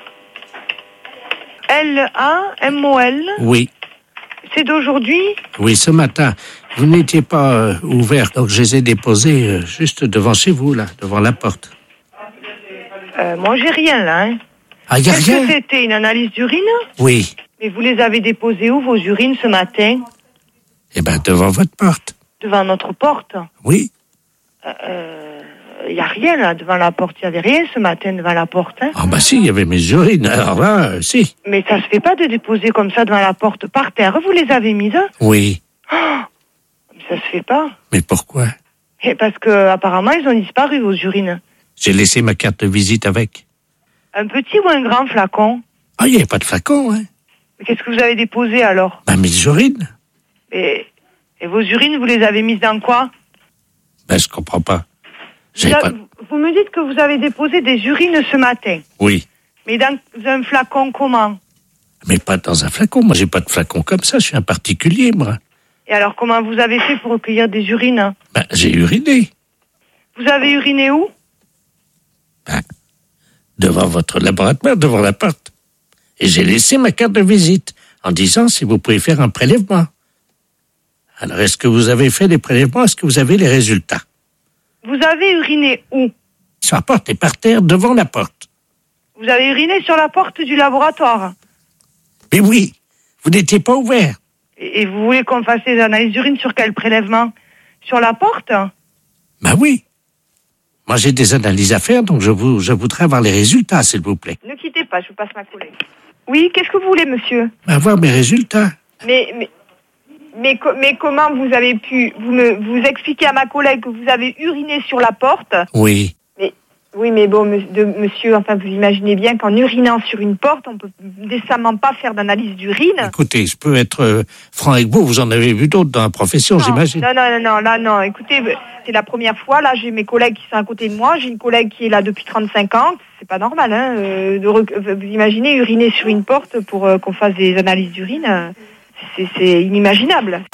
[SPEAKER 1] L-A-M-O-L.
[SPEAKER 9] Oui.
[SPEAKER 1] C'est d'aujourd'hui?
[SPEAKER 9] Oui, ce matin. Vous n'étiez pas ouvert, donc je les ai déposés juste devant chez vous, là, devant la porte.
[SPEAKER 1] Moi, j'ai rien, là. Hein.
[SPEAKER 9] Ah, y a
[SPEAKER 1] Qu'est-ce
[SPEAKER 9] rien?
[SPEAKER 1] que c'était, une analyse d'urine?
[SPEAKER 9] Oui.
[SPEAKER 1] Mais vous les avez déposées où, vos urines, ce matin?
[SPEAKER 9] Devant votre porte.
[SPEAKER 1] Devant notre porte?
[SPEAKER 9] Oui.
[SPEAKER 1] Il n'y a rien, là, devant la porte. Il n'y avait rien ce matin devant la porte, hein?
[SPEAKER 9] Ah, si, il y avait mes urines. Alors là, si.
[SPEAKER 1] Mais ça se fait pas de déposer comme ça devant la porte par terre. Vous les avez mises?
[SPEAKER 9] Oui.
[SPEAKER 1] Oh, ça
[SPEAKER 18] Ça se fait pas.
[SPEAKER 9] Mais pourquoi?
[SPEAKER 18] Et parce que apparemment ils ont disparu, vos urines.
[SPEAKER 9] J'ai laissé ma carte de visite avec.
[SPEAKER 18] Un petit ou un grand flacon?
[SPEAKER 9] Ah, il n'y a pas de flacon, hein.
[SPEAKER 18] Mais qu'est-ce que vous avez déposé alors?
[SPEAKER 9] Mes urines.
[SPEAKER 18] Et vos urines, vous les avez mises dans quoi?
[SPEAKER 9] Je comprends pas.
[SPEAKER 18] Vous me dites que vous avez déposé des urines ce matin.
[SPEAKER 9] Oui.
[SPEAKER 18] Mais dans un flacon comment?
[SPEAKER 9] Mais pas dans un flacon. Moi, j'ai pas de flacon comme ça. Je suis un particulier, moi.
[SPEAKER 18] Et alors, comment vous avez fait pour recueillir des urines?
[SPEAKER 9] J'ai uriné.
[SPEAKER 18] Vous avez uriné où?
[SPEAKER 9] Devant votre laboratoire, devant la porte. Et j'ai laissé ma carte de visite en disant si vous pouvez faire un prélèvement. Alors, est-ce que vous avez fait les prélèvements? Est-ce que vous avez les résultats?
[SPEAKER 18] Vous avez uriné où?
[SPEAKER 9] Sur la porte et par terre, devant la porte.
[SPEAKER 18] Vous avez uriné sur la porte du laboratoire?
[SPEAKER 9] Mais oui, vous n'étiez pas ouvert.
[SPEAKER 18] Et vous voulez qu'on fasse des analyses d'urine sur quel prélèvement? Sur la porte?
[SPEAKER 9] Oui. Moi, j'ai des analyses à faire, donc je voudrais avoir les résultats, s'il vous plaît.
[SPEAKER 18] Ne quittez pas, je vous passe ma collègue. Oui, qu'est-ce que vous voulez, monsieur?
[SPEAKER 9] Avoir mes résultats.
[SPEAKER 18] Mais comment vous avez pu vous expliquer à ma collègue que vous avez uriné sur la porte?
[SPEAKER 9] Oui.
[SPEAKER 18] Mais bon, monsieur, enfin, vous imaginez bien qu'en urinant sur une porte, on peut décemment pas faire d'analyse d'urine.
[SPEAKER 9] Écoutez, je peux être franc avec vous en avez vu d'autres dans la profession, j'imagine.
[SPEAKER 18] Non, écoutez, c'est la première fois, là, j'ai mes collègues qui sont à côté de moi, j'ai une collègue qui est là depuis 35 ans, c'est pas normal, hein, vous imaginez uriner sur une porte pour qu'on fasse des analyses d'urine, c'est inimaginable.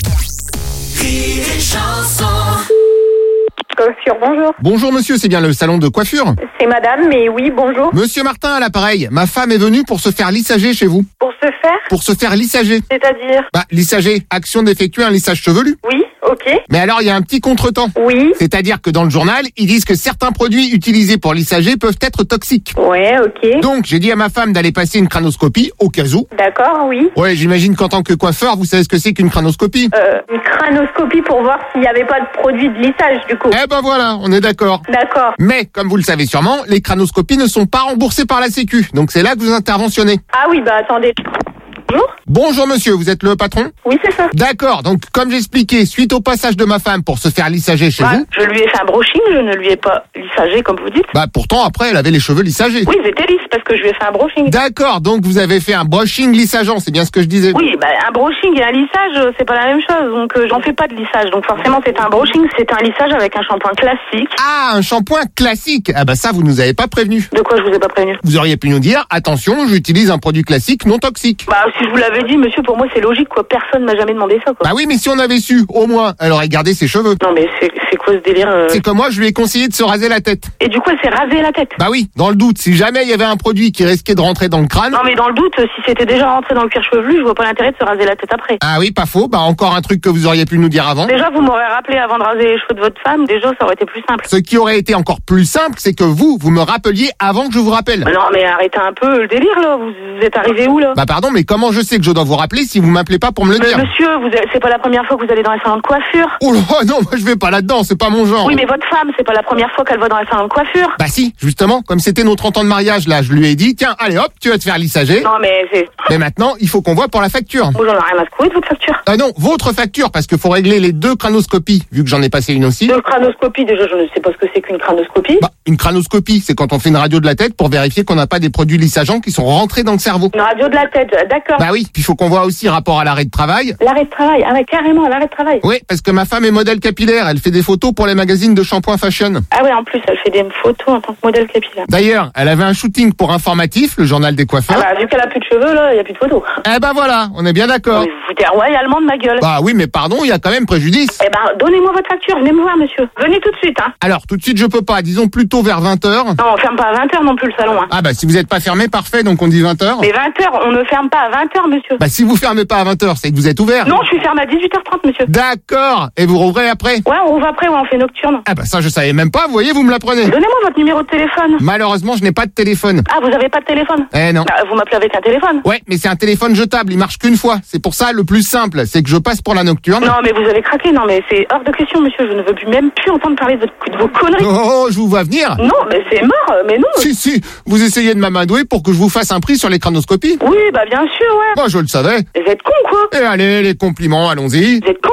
[SPEAKER 19] Coiffure, bonjour.
[SPEAKER 5] Bonjour monsieur, c'est bien le salon de coiffure?
[SPEAKER 19] C'est madame, mais oui, bonjour.
[SPEAKER 5] Monsieur Martin à l'appareil, ma femme est venue pour se faire lissager chez vous.
[SPEAKER 19] Pour se faire?
[SPEAKER 5] Pour se faire lissager.
[SPEAKER 19] C'est-à-dire?
[SPEAKER 5] Lissager, action d'effectuer un lissage chevelu.
[SPEAKER 19] Oui, ok.
[SPEAKER 5] Mais alors il y a un petit contretemps.
[SPEAKER 19] Oui.
[SPEAKER 5] C'est-à-dire que dans le journal, ils disent que certains produits utilisés pour lissager peuvent être toxiques.
[SPEAKER 19] Ouais, ok.
[SPEAKER 5] Donc j'ai dit à ma femme d'aller passer une crânoscopie au cas où.
[SPEAKER 19] D'accord, oui.
[SPEAKER 5] Ouais, j'imagine qu'en tant que coiffeur, vous savez ce que c'est qu'une crânoscopie.
[SPEAKER 19] Une crânoscopie pour voir s'il n'y avait pas de produit de lissage, du coup.
[SPEAKER 5] Voilà, on est d'accord.
[SPEAKER 19] D'accord.
[SPEAKER 5] Mais, comme vous le savez sûrement, les crânoscopies ne sont pas remboursées par la Sécu. Donc c'est là que vous interventionnez.
[SPEAKER 19] Ah oui, attendez. Bonjour.
[SPEAKER 5] Bonjour monsieur, vous êtes le patron?
[SPEAKER 19] Oui, c'est ça.
[SPEAKER 5] D'accord, donc comme j'expliquais, suite au passage de ma femme pour se faire lissager chez vous...
[SPEAKER 19] Je lui ai fait un brushing, je ne lui ai pas lissagé comme vous dites.
[SPEAKER 5] Pourtant après elle avait les cheveux lissagés.
[SPEAKER 19] Oui, ils étaient lisses parce que je lui ai fait un brushing.
[SPEAKER 5] D'accord, donc vous avez fait un brushing lissageant, c'est bien ce que je disais.
[SPEAKER 19] Oui, un brushing et un lissage, c'est pas la même chose, donc j'en fais pas de lissage, donc forcément c'est un brushing, c'est un lissage avec un shampoing classique.
[SPEAKER 5] Ah, un shampoing classique. Ça vous nous avez pas prévenu.
[SPEAKER 19] De quoi je vous ai pas prévenu?
[SPEAKER 5] Vous auriez pu nous dire, attention, j'utilise un produit classique non toxique.
[SPEAKER 19] Si je vous l'avais dit, monsieur, pour moi c'est logique quoi, personne m'a jamais demandé ça quoi.
[SPEAKER 5] Oui, mais si on avait su, au moins, elle aurait gardé ses cheveux.
[SPEAKER 19] Non mais c'est quoi ce délire
[SPEAKER 5] C'est comme moi, je lui ai conseillé de se raser la tête.
[SPEAKER 19] Et du coup elle s'est rasée la tête?
[SPEAKER 5] Oui, dans le doute, si jamais il y avait un produit qui risquait de rentrer dans le crâne...
[SPEAKER 19] Non mais dans le doute, si c'était déjà rentré dans le cuir chevelu, je vois pas l'intérêt de se raser la tête après.
[SPEAKER 5] Ah oui, pas faux, encore un truc que vous auriez pu nous dire avant.
[SPEAKER 19] Déjà vous m'aurez rappelé avant de raser les cheveux de votre femme, déjà ça aurait été plus simple.
[SPEAKER 5] Ce qui aurait été encore plus simple, c'est que vous me rappeliez avant que je vous rappelle.
[SPEAKER 19] Non mais arrêtez un peu le délire là, vous êtes arrivé où là?
[SPEAKER 5] Pardon, mais comment je sais que je dois vous rappeler si vous m'appelez pas pour me le dire?
[SPEAKER 19] Monsieur, c'est pas la première fois que vous allez dans les salons de coiffure.
[SPEAKER 5] Oh là, non, moi je vais pas là-dedans, c'est pas mon genre.
[SPEAKER 19] Oui mais votre femme, c'est pas la première fois qu'elle va dans les salons de coiffure.
[SPEAKER 5] Si, justement, comme c'était nos 30 ans de mariage là, je lui ai dit, tiens, allez hop, tu vas te faire lissager.
[SPEAKER 19] Non mais
[SPEAKER 5] Mais maintenant, il faut qu'on voit pour la facture.
[SPEAKER 19] Moi j'en ai rien à secouer de votre facture.
[SPEAKER 5] Non, votre facture, parce qu'il faut régler les 2 crânoscopies, vu que j'en ai passé une aussi.
[SPEAKER 19] 2 crânoscopies, déjà je ne sais pas ce que c'est qu'une crânoscopie.
[SPEAKER 5] Une crânoscopie, c'est quand on fait une radio de la tête pour vérifier qu'on n'a pas des produits lissageants qui sont rentrés dans le cerveau.
[SPEAKER 19] Une radio de la tête, d'accord.
[SPEAKER 5] Oui, puis il faut qu'on voit aussi rapport à l'arrêt de travail.
[SPEAKER 19] L'arrêt de travail, carrément l'arrêt de travail.
[SPEAKER 5] Oui, parce que ma femme est modèle capillaire, elle fait des photos pour les magazines de shampoing fashion.
[SPEAKER 19] Ah ouais, en plus elle fait des photos en tant que modèle capillaire.
[SPEAKER 5] D'ailleurs, elle avait un shooting pour Informatif, le journal des coiffeurs.
[SPEAKER 19] Vu qu'elle a plus de cheveux là, il y a plus de photos.
[SPEAKER 5] Voilà, on est bien d'accord.
[SPEAKER 19] Vous vous foutez royalement de ma gueule.
[SPEAKER 5] Oui, mais pardon, il y a quand même préjudice.
[SPEAKER 19] Donnez-moi votre facture, venez me voir monsieur. Venez tout de suite
[SPEAKER 5] Alors, tout de suite je peux pas, disons plutôt vers 20h.
[SPEAKER 19] Non, on ferme pas à 20h non plus le salon
[SPEAKER 5] si vous êtes pas fermé, parfait, donc on dit 20h.
[SPEAKER 19] Mais 20h, on ne ferme pas à 20h monsieur.
[SPEAKER 5] Si vous fermez pas à 20h, c'est que vous êtes ouvert.
[SPEAKER 19] Non, je suis fermé à 18h30 monsieur.
[SPEAKER 5] D'accord, et vous rouvrez après?
[SPEAKER 19] Ouais, on rouvre après, on fait nocturne.
[SPEAKER 5] Ça je savais même pas, vous voyez, vous me l'apprenez.
[SPEAKER 19] Donnez-moi votre numéro de téléphone.
[SPEAKER 5] Malheureusement, je n'ai pas de téléphone.
[SPEAKER 19] Vous avez pas de téléphone?
[SPEAKER 5] Non.
[SPEAKER 19] Vous m'appelez avec un téléphone?
[SPEAKER 5] Ouais, mais c'est un téléphone jetable, il marche qu'une fois. C'est pour ça, le plus simple, c'est que je passe pour la nocturne.
[SPEAKER 19] Non, mais vous avez craqué, non, mais c'est hors de question, monsieur, je ne veux même plus entendre parler de vos conneries.
[SPEAKER 5] Oh, je vous vois venir.
[SPEAKER 19] Non, mais c'est mort, mais non.
[SPEAKER 5] Si, vous essayez de m'amadouer pour que je vous fasse un prix sur les crânoscopies.
[SPEAKER 19] Oui, bien sûr, ouais.
[SPEAKER 5] Je le savais.
[SPEAKER 19] Vous êtes con, quoi.
[SPEAKER 5] Et allez, les compliments, allons-y.
[SPEAKER 19] Vous êtes con, ma parole.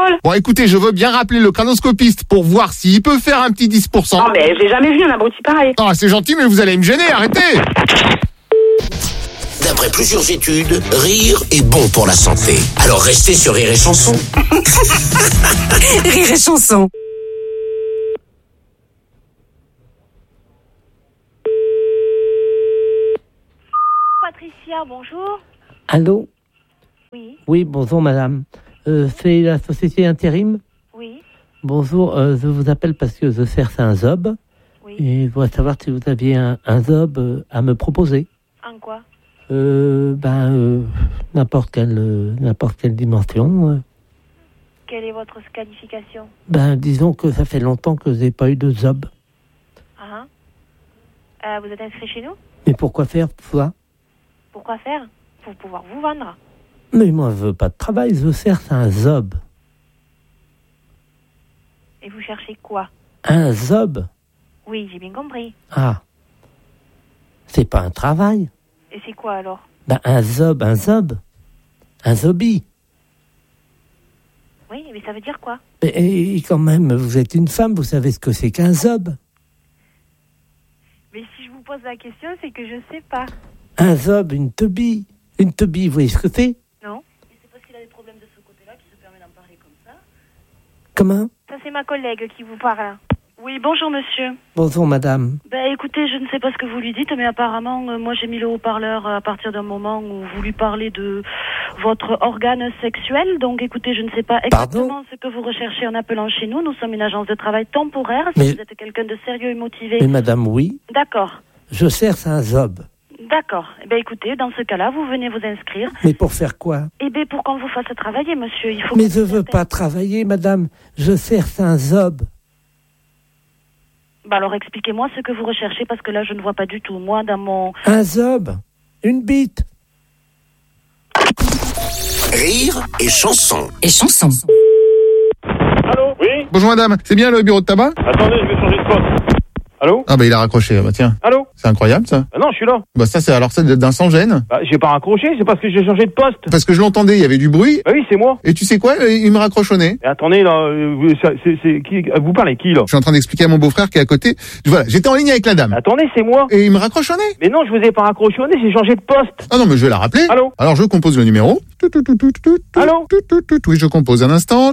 [SPEAKER 19] gueule.
[SPEAKER 5] Bon, écoutez, je veux bien rappeler le crânoscopiste pour voir s'il peut faire un petit 10%.
[SPEAKER 19] Non, mais je l'ai jamais vu un abruti pareil.
[SPEAKER 5] Ah, c'est gentil, mais vous allez me gêner, arrêtez.
[SPEAKER 3] D'après plusieurs études, rire est bon pour la santé. Alors restez sur Rire et Chanson.
[SPEAKER 11] Rire et Chanson.
[SPEAKER 20] Patricia, bonjour.
[SPEAKER 21] Allô?
[SPEAKER 20] Oui.
[SPEAKER 21] Oui, bonjour madame. C'est la société Intérim?
[SPEAKER 20] Oui.
[SPEAKER 21] Bonjour, je vous appelle parce que je cherche un job.
[SPEAKER 20] Oui.
[SPEAKER 21] Et je voudrais savoir si vous aviez un job à me proposer.
[SPEAKER 20] En quoi?
[SPEAKER 21] N'importe quelle dimension.
[SPEAKER 20] Quelle est votre qualification?
[SPEAKER 21] Disons que ça fait longtemps que je n'ai pas eu de job.
[SPEAKER 20] Vous êtes inscrit chez nous?
[SPEAKER 21] Mais pourquoi faire ça?
[SPEAKER 20] Pourquoi faire? Pour pouvoir vous vendre.
[SPEAKER 21] Mais moi, je veux pas de travail, je cherche un job.
[SPEAKER 20] Et vous cherchez quoi?
[SPEAKER 21] Un job?
[SPEAKER 20] Oui, j'ai bien compris.
[SPEAKER 21] Ah. C'est pas un travail.
[SPEAKER 20] Et c'est quoi alors?
[SPEAKER 21] Un job. Un zombie.
[SPEAKER 20] Oui, mais ça veut dire quoi?
[SPEAKER 21] Et quand même, vous êtes une femme, vous savez ce que c'est qu'un job?
[SPEAKER 20] Mais si je vous pose la question, c'est que je sais pas.
[SPEAKER 21] Un zob, une teubie. Une teubie, vous voyez ce que c'est?
[SPEAKER 20] Non. Mais c'est parce qu'il a des problèmes de ce côté-là qu'il se permet d'en parler comme ça.
[SPEAKER 21] Comment?
[SPEAKER 20] Ça, c'est ma collègue qui vous parle. Oui, bonjour monsieur.
[SPEAKER 21] Bonjour madame.
[SPEAKER 20] Écoutez, je ne sais pas ce que vous lui dites, mais apparemment, moi j'ai mis le haut-parleur à partir d'un moment où vous lui parlez de votre organe sexuel. Donc écoutez, je ne sais pas exactement ce que vous recherchez en appelant chez nous. Nous sommes une agence de travail temporaire. Si vous êtes quelqu'un de sérieux et motivé.
[SPEAKER 21] Mais madame, oui.
[SPEAKER 20] D'accord.
[SPEAKER 21] Je cherche un job.
[SPEAKER 20] D'accord. Écoutez, dans ce cas-là, vous venez vous inscrire.
[SPEAKER 21] Mais pour faire quoi?
[SPEAKER 20] Pour qu'on vous fasse travailler, monsieur. Il faut.
[SPEAKER 21] Mais je veux pas travailler, madame. Je cherche un job.
[SPEAKER 20] Alors expliquez-moi ce que vous recherchez, parce que là, je ne vois pas du tout. Moi, dans mon...
[SPEAKER 21] Un job. Une bite.
[SPEAKER 3] Rire et Chanson.
[SPEAKER 11] Et Chanson.
[SPEAKER 15] Allô? Oui?
[SPEAKER 5] Bonjour madame, c'est bien le bureau de tabac?
[SPEAKER 15] Attendez, je vais changer de poste. Allô?
[SPEAKER 5] Ah il a raccroché, tiens.
[SPEAKER 15] Allô?
[SPEAKER 5] C'est incroyable ça.
[SPEAKER 15] Non, je suis là.
[SPEAKER 5] Ça c'est alors ça d'un sans-gêne.
[SPEAKER 15] J'ai pas raccroché, c'est parce que j'ai changé de poste.
[SPEAKER 5] Parce que je l'entendais, il y avait du bruit.
[SPEAKER 15] Oui, c'est moi.
[SPEAKER 5] Et tu sais quoi, il me raccroche au nez.
[SPEAKER 15] Attendez là, c'est qui? Vous parlez qui là?
[SPEAKER 5] Je suis en train d'expliquer à mon beau-frère qui est à côté. Voilà, j'étais en ligne avec la dame.
[SPEAKER 15] Attendez, c'est moi.
[SPEAKER 5] Et il me raccroche au nez.
[SPEAKER 15] Mais non, je vous ai pas raccroché au nez, j'ai changé de poste.
[SPEAKER 5] Ah non, mais je vais la rappeler.
[SPEAKER 15] Allô?
[SPEAKER 5] Alors je compose le numéro.
[SPEAKER 15] Allô?
[SPEAKER 5] Oui, je compose un instant.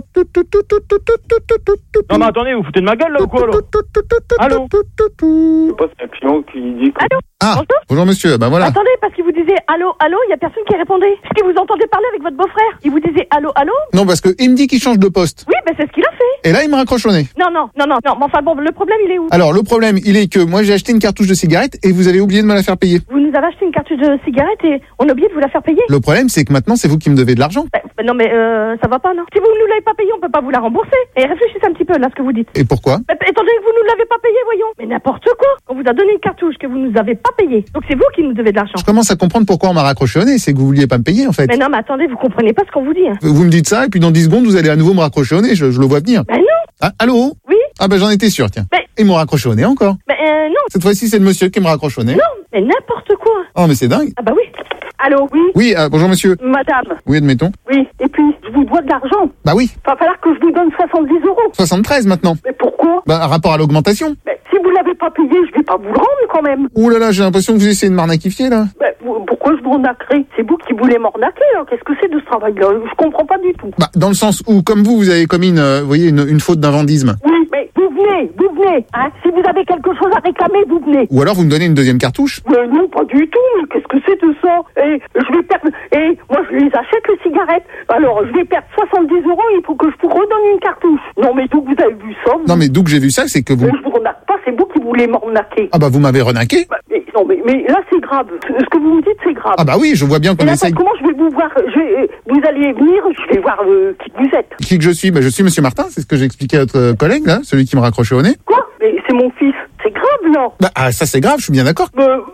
[SPEAKER 15] Non mais attendez, vous foutez de ma gueule là ou quoi là? Allô?
[SPEAKER 10] Un client qui dit que...
[SPEAKER 4] Allô?
[SPEAKER 5] Ah, bonjour monsieur, voilà.
[SPEAKER 4] Attendez, parce qu'il vous disait allô, allô, il n'y a personne qui répondait. Est-ce que vous entendez parler avec votre beau-frère? Il vous disait allô, allô?
[SPEAKER 5] Non, parce que il me dit qu'il change de poste.
[SPEAKER 4] Oui, c'est ce qu'il a fait.
[SPEAKER 5] Et là, il me raccroche au nez.
[SPEAKER 4] Non, mais enfin bon, le problème, il est où?
[SPEAKER 5] Alors, le problème, il est que moi, j'ai acheté une cartouche de cigarette et vous avez oublié de me la faire payer.
[SPEAKER 4] Vous nous avez acheté une cartouche de cigarette et on a oublié de vous la faire payer?
[SPEAKER 5] Le problème, c'est que maintenant, c'est vous qui me devez de l'argent.
[SPEAKER 4] Non, mais ça va pas, non? Si vous ne nous l'avez pas payé, on peut pas vous la rembourser. Et réfléchissez un petit peu, là, ce que vous dites.
[SPEAKER 5] Et pourquoi?
[SPEAKER 4] Étant donné que vous nous l'avez pas payé, voyons. Mais n'importe quoi. On vous a donné une cartouche que vous nous avez pas payée. Donc c'est vous qui nous devez de l'argent.
[SPEAKER 5] Je commence à comprendre pourquoi on m'a raccroché au nez, c'est que vous vouliez pas me payer, en fait.
[SPEAKER 4] Mais non, mais attendez, vous comprenez pas ce qu'on vous dit. Hein.
[SPEAKER 5] Vous me dites ça, et puis dans 10 secondes, vous allez à nouveau me raccrocher au nez, je le vois venir.
[SPEAKER 4] Ben non.
[SPEAKER 5] Ah, allô?
[SPEAKER 4] Oui?
[SPEAKER 5] Ah j'en étais sûr, tiens. Ils m'ont raccroché au nez encore.
[SPEAKER 4] Non.
[SPEAKER 5] Cette fois-ci, c'est le monsieur qui me raccroche au nez.
[SPEAKER 4] Non, mais n'importe quoi.
[SPEAKER 5] Oh, mais c'est dingue.
[SPEAKER 4] Ah bah oui. Allô, oui?
[SPEAKER 5] Oui, bonjour monsieur.
[SPEAKER 4] Madame.
[SPEAKER 5] Oui, admettons.
[SPEAKER 4] Oui, et puis, je vous dois de l'argent.
[SPEAKER 5] Bah oui.
[SPEAKER 4] Va falloir que je vous donne 70 €.
[SPEAKER 5] 73 maintenant.
[SPEAKER 4] Mais pourquoi?
[SPEAKER 5] Rapport à l'augmentation.
[SPEAKER 4] Si vous l'avez pas payé, je vais pas vous le rendre quand même.
[SPEAKER 5] Ouh là là, j'ai l'impression que vous essayez de m'arnaquifier là.
[SPEAKER 4] Pourquoi je m'arnaquerai? C'est vous qui voulez m'arnaquer, hein. Qu'est-ce que c'est de ce travail-là? Je comprends pas du tout.
[SPEAKER 5] Dans le sens où, comme vous avez commis une faute d'invendisme.
[SPEAKER 4] Oui, mais vous venez, hein. Si vous avez quelque chose à réclamer, vous venez.
[SPEAKER 5] Ou alors vous me donnez une deuxième cartouche.
[SPEAKER 4] Mais non, pas du tout. Mais qu'est-ce que c'est de ça? Et je vais perdre. Et moi, je les achète les cigarettes. Alors, je vais perdre 70 €. Il faut que je vous redonne une cartouche. Non, mais d'où vous avez vu ça?
[SPEAKER 5] Non, mais d'où que j'ai vu ça, c'est que vous.
[SPEAKER 4] Mais je vous renaque pas. C'est vous qui voulez m'arnaquer.
[SPEAKER 5] Ah vous m'avez renaqué.
[SPEAKER 4] Non, mais là, c'est grave. Ce que vous me dites, c'est grave.
[SPEAKER 5] Ah oui, je vois bien qu'on essaye.
[SPEAKER 4] Comment je vais vous voir? Vous allez venir, je vais voir qui vous êtes.
[SPEAKER 5] Qui que je suis? Je suis monsieur Martin, c'est ce que j'ai expliqué à votre collègue, là, celui qui me raccrochait au nez.
[SPEAKER 4] Quoi? Mais c'est mon fils. C'est grave, là.
[SPEAKER 5] Ça c'est grave, je suis bien d'accord.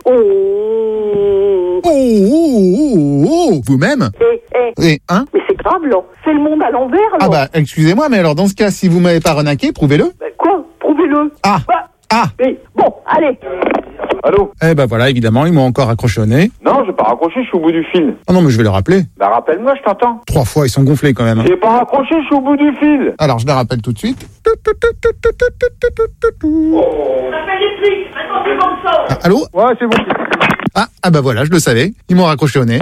[SPEAKER 5] Vous-même? Hein?
[SPEAKER 4] Mais c'est grave, là. C'est le monde à l'envers, là.
[SPEAKER 5] Excusez-moi, mais alors dans ce cas, si vous m'avez pas renaqué, prouvez-le.
[SPEAKER 4] Quoi? Prouvez-le.
[SPEAKER 5] Mais
[SPEAKER 4] bon, allez.
[SPEAKER 6] Allô?
[SPEAKER 22] Eh ben voilà, évidemment, ils m'ont encore raccroché au nez.
[SPEAKER 6] Non, je vais pas raccrocher, je suis au bout du fil.
[SPEAKER 22] Oh non, mais je vais le rappeler.
[SPEAKER 6] Bah rappelle-moi, je t'entends.
[SPEAKER 22] 3 fois, ils sont gonflés quand même.
[SPEAKER 6] J'ai pas raccroché, je suis au bout du fil.
[SPEAKER 22] Alors, je les rappelle tout de suite. Ah, allô?
[SPEAKER 6] Ouais, c'est bon.
[SPEAKER 22] Ah bah voilà, je le savais. Ils m'ont raccroché au nez.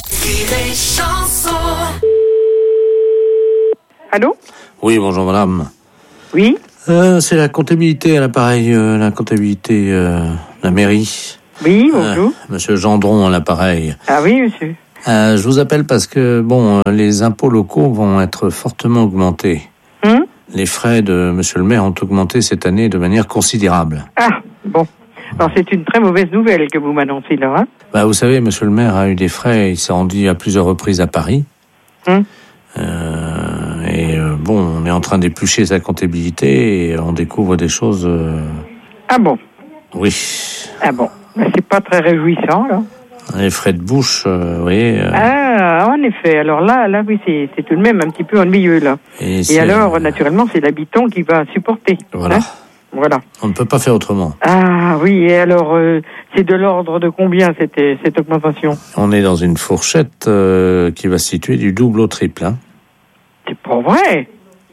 [SPEAKER 18] Allô?
[SPEAKER 2] Oui, bonjour madame.
[SPEAKER 18] Oui?
[SPEAKER 2] C'est la comptabilité à l'appareil, la comptabilité de la mairie.
[SPEAKER 18] Oui, bonjour.
[SPEAKER 2] Monsieur Gendron à l'appareil.
[SPEAKER 18] Ah oui, monsieur.
[SPEAKER 2] Je vous appelle parce que, les impôts locaux vont être fortement augmentés. Les frais de monsieur le maire ont augmenté cette année de manière considérable.
[SPEAKER 18] Ah, bon. Alors c'est une très mauvaise nouvelle que vous m'annoncez là, hein?
[SPEAKER 2] Bah, vous savez, monsieur le maire a eu des frais, il s'est rendu à plusieurs reprises à Paris. On est en train d'éplucher sa comptabilité et on découvre des choses...
[SPEAKER 18] Ah bon?
[SPEAKER 2] Oui.
[SPEAKER 18] Ah bon? Ben, c'est pas très réjouissant, là.
[SPEAKER 2] Les frais de bouche, vous voyez...
[SPEAKER 18] Ah, en effet. Alors là, oui, c'est tout de même un petit peu ennuyeux, là. Et alors, naturellement, c'est l'habitant qui va supporter.
[SPEAKER 2] Voilà.
[SPEAKER 18] Hein? Voilà.
[SPEAKER 2] On ne peut pas faire autrement.
[SPEAKER 18] Ah oui, et alors, c'est de l'ordre de combien cette augmentation?
[SPEAKER 2] On est dans une fourchette qui va se situer du double au triple. Hein.
[SPEAKER 18] C'est pas vrai?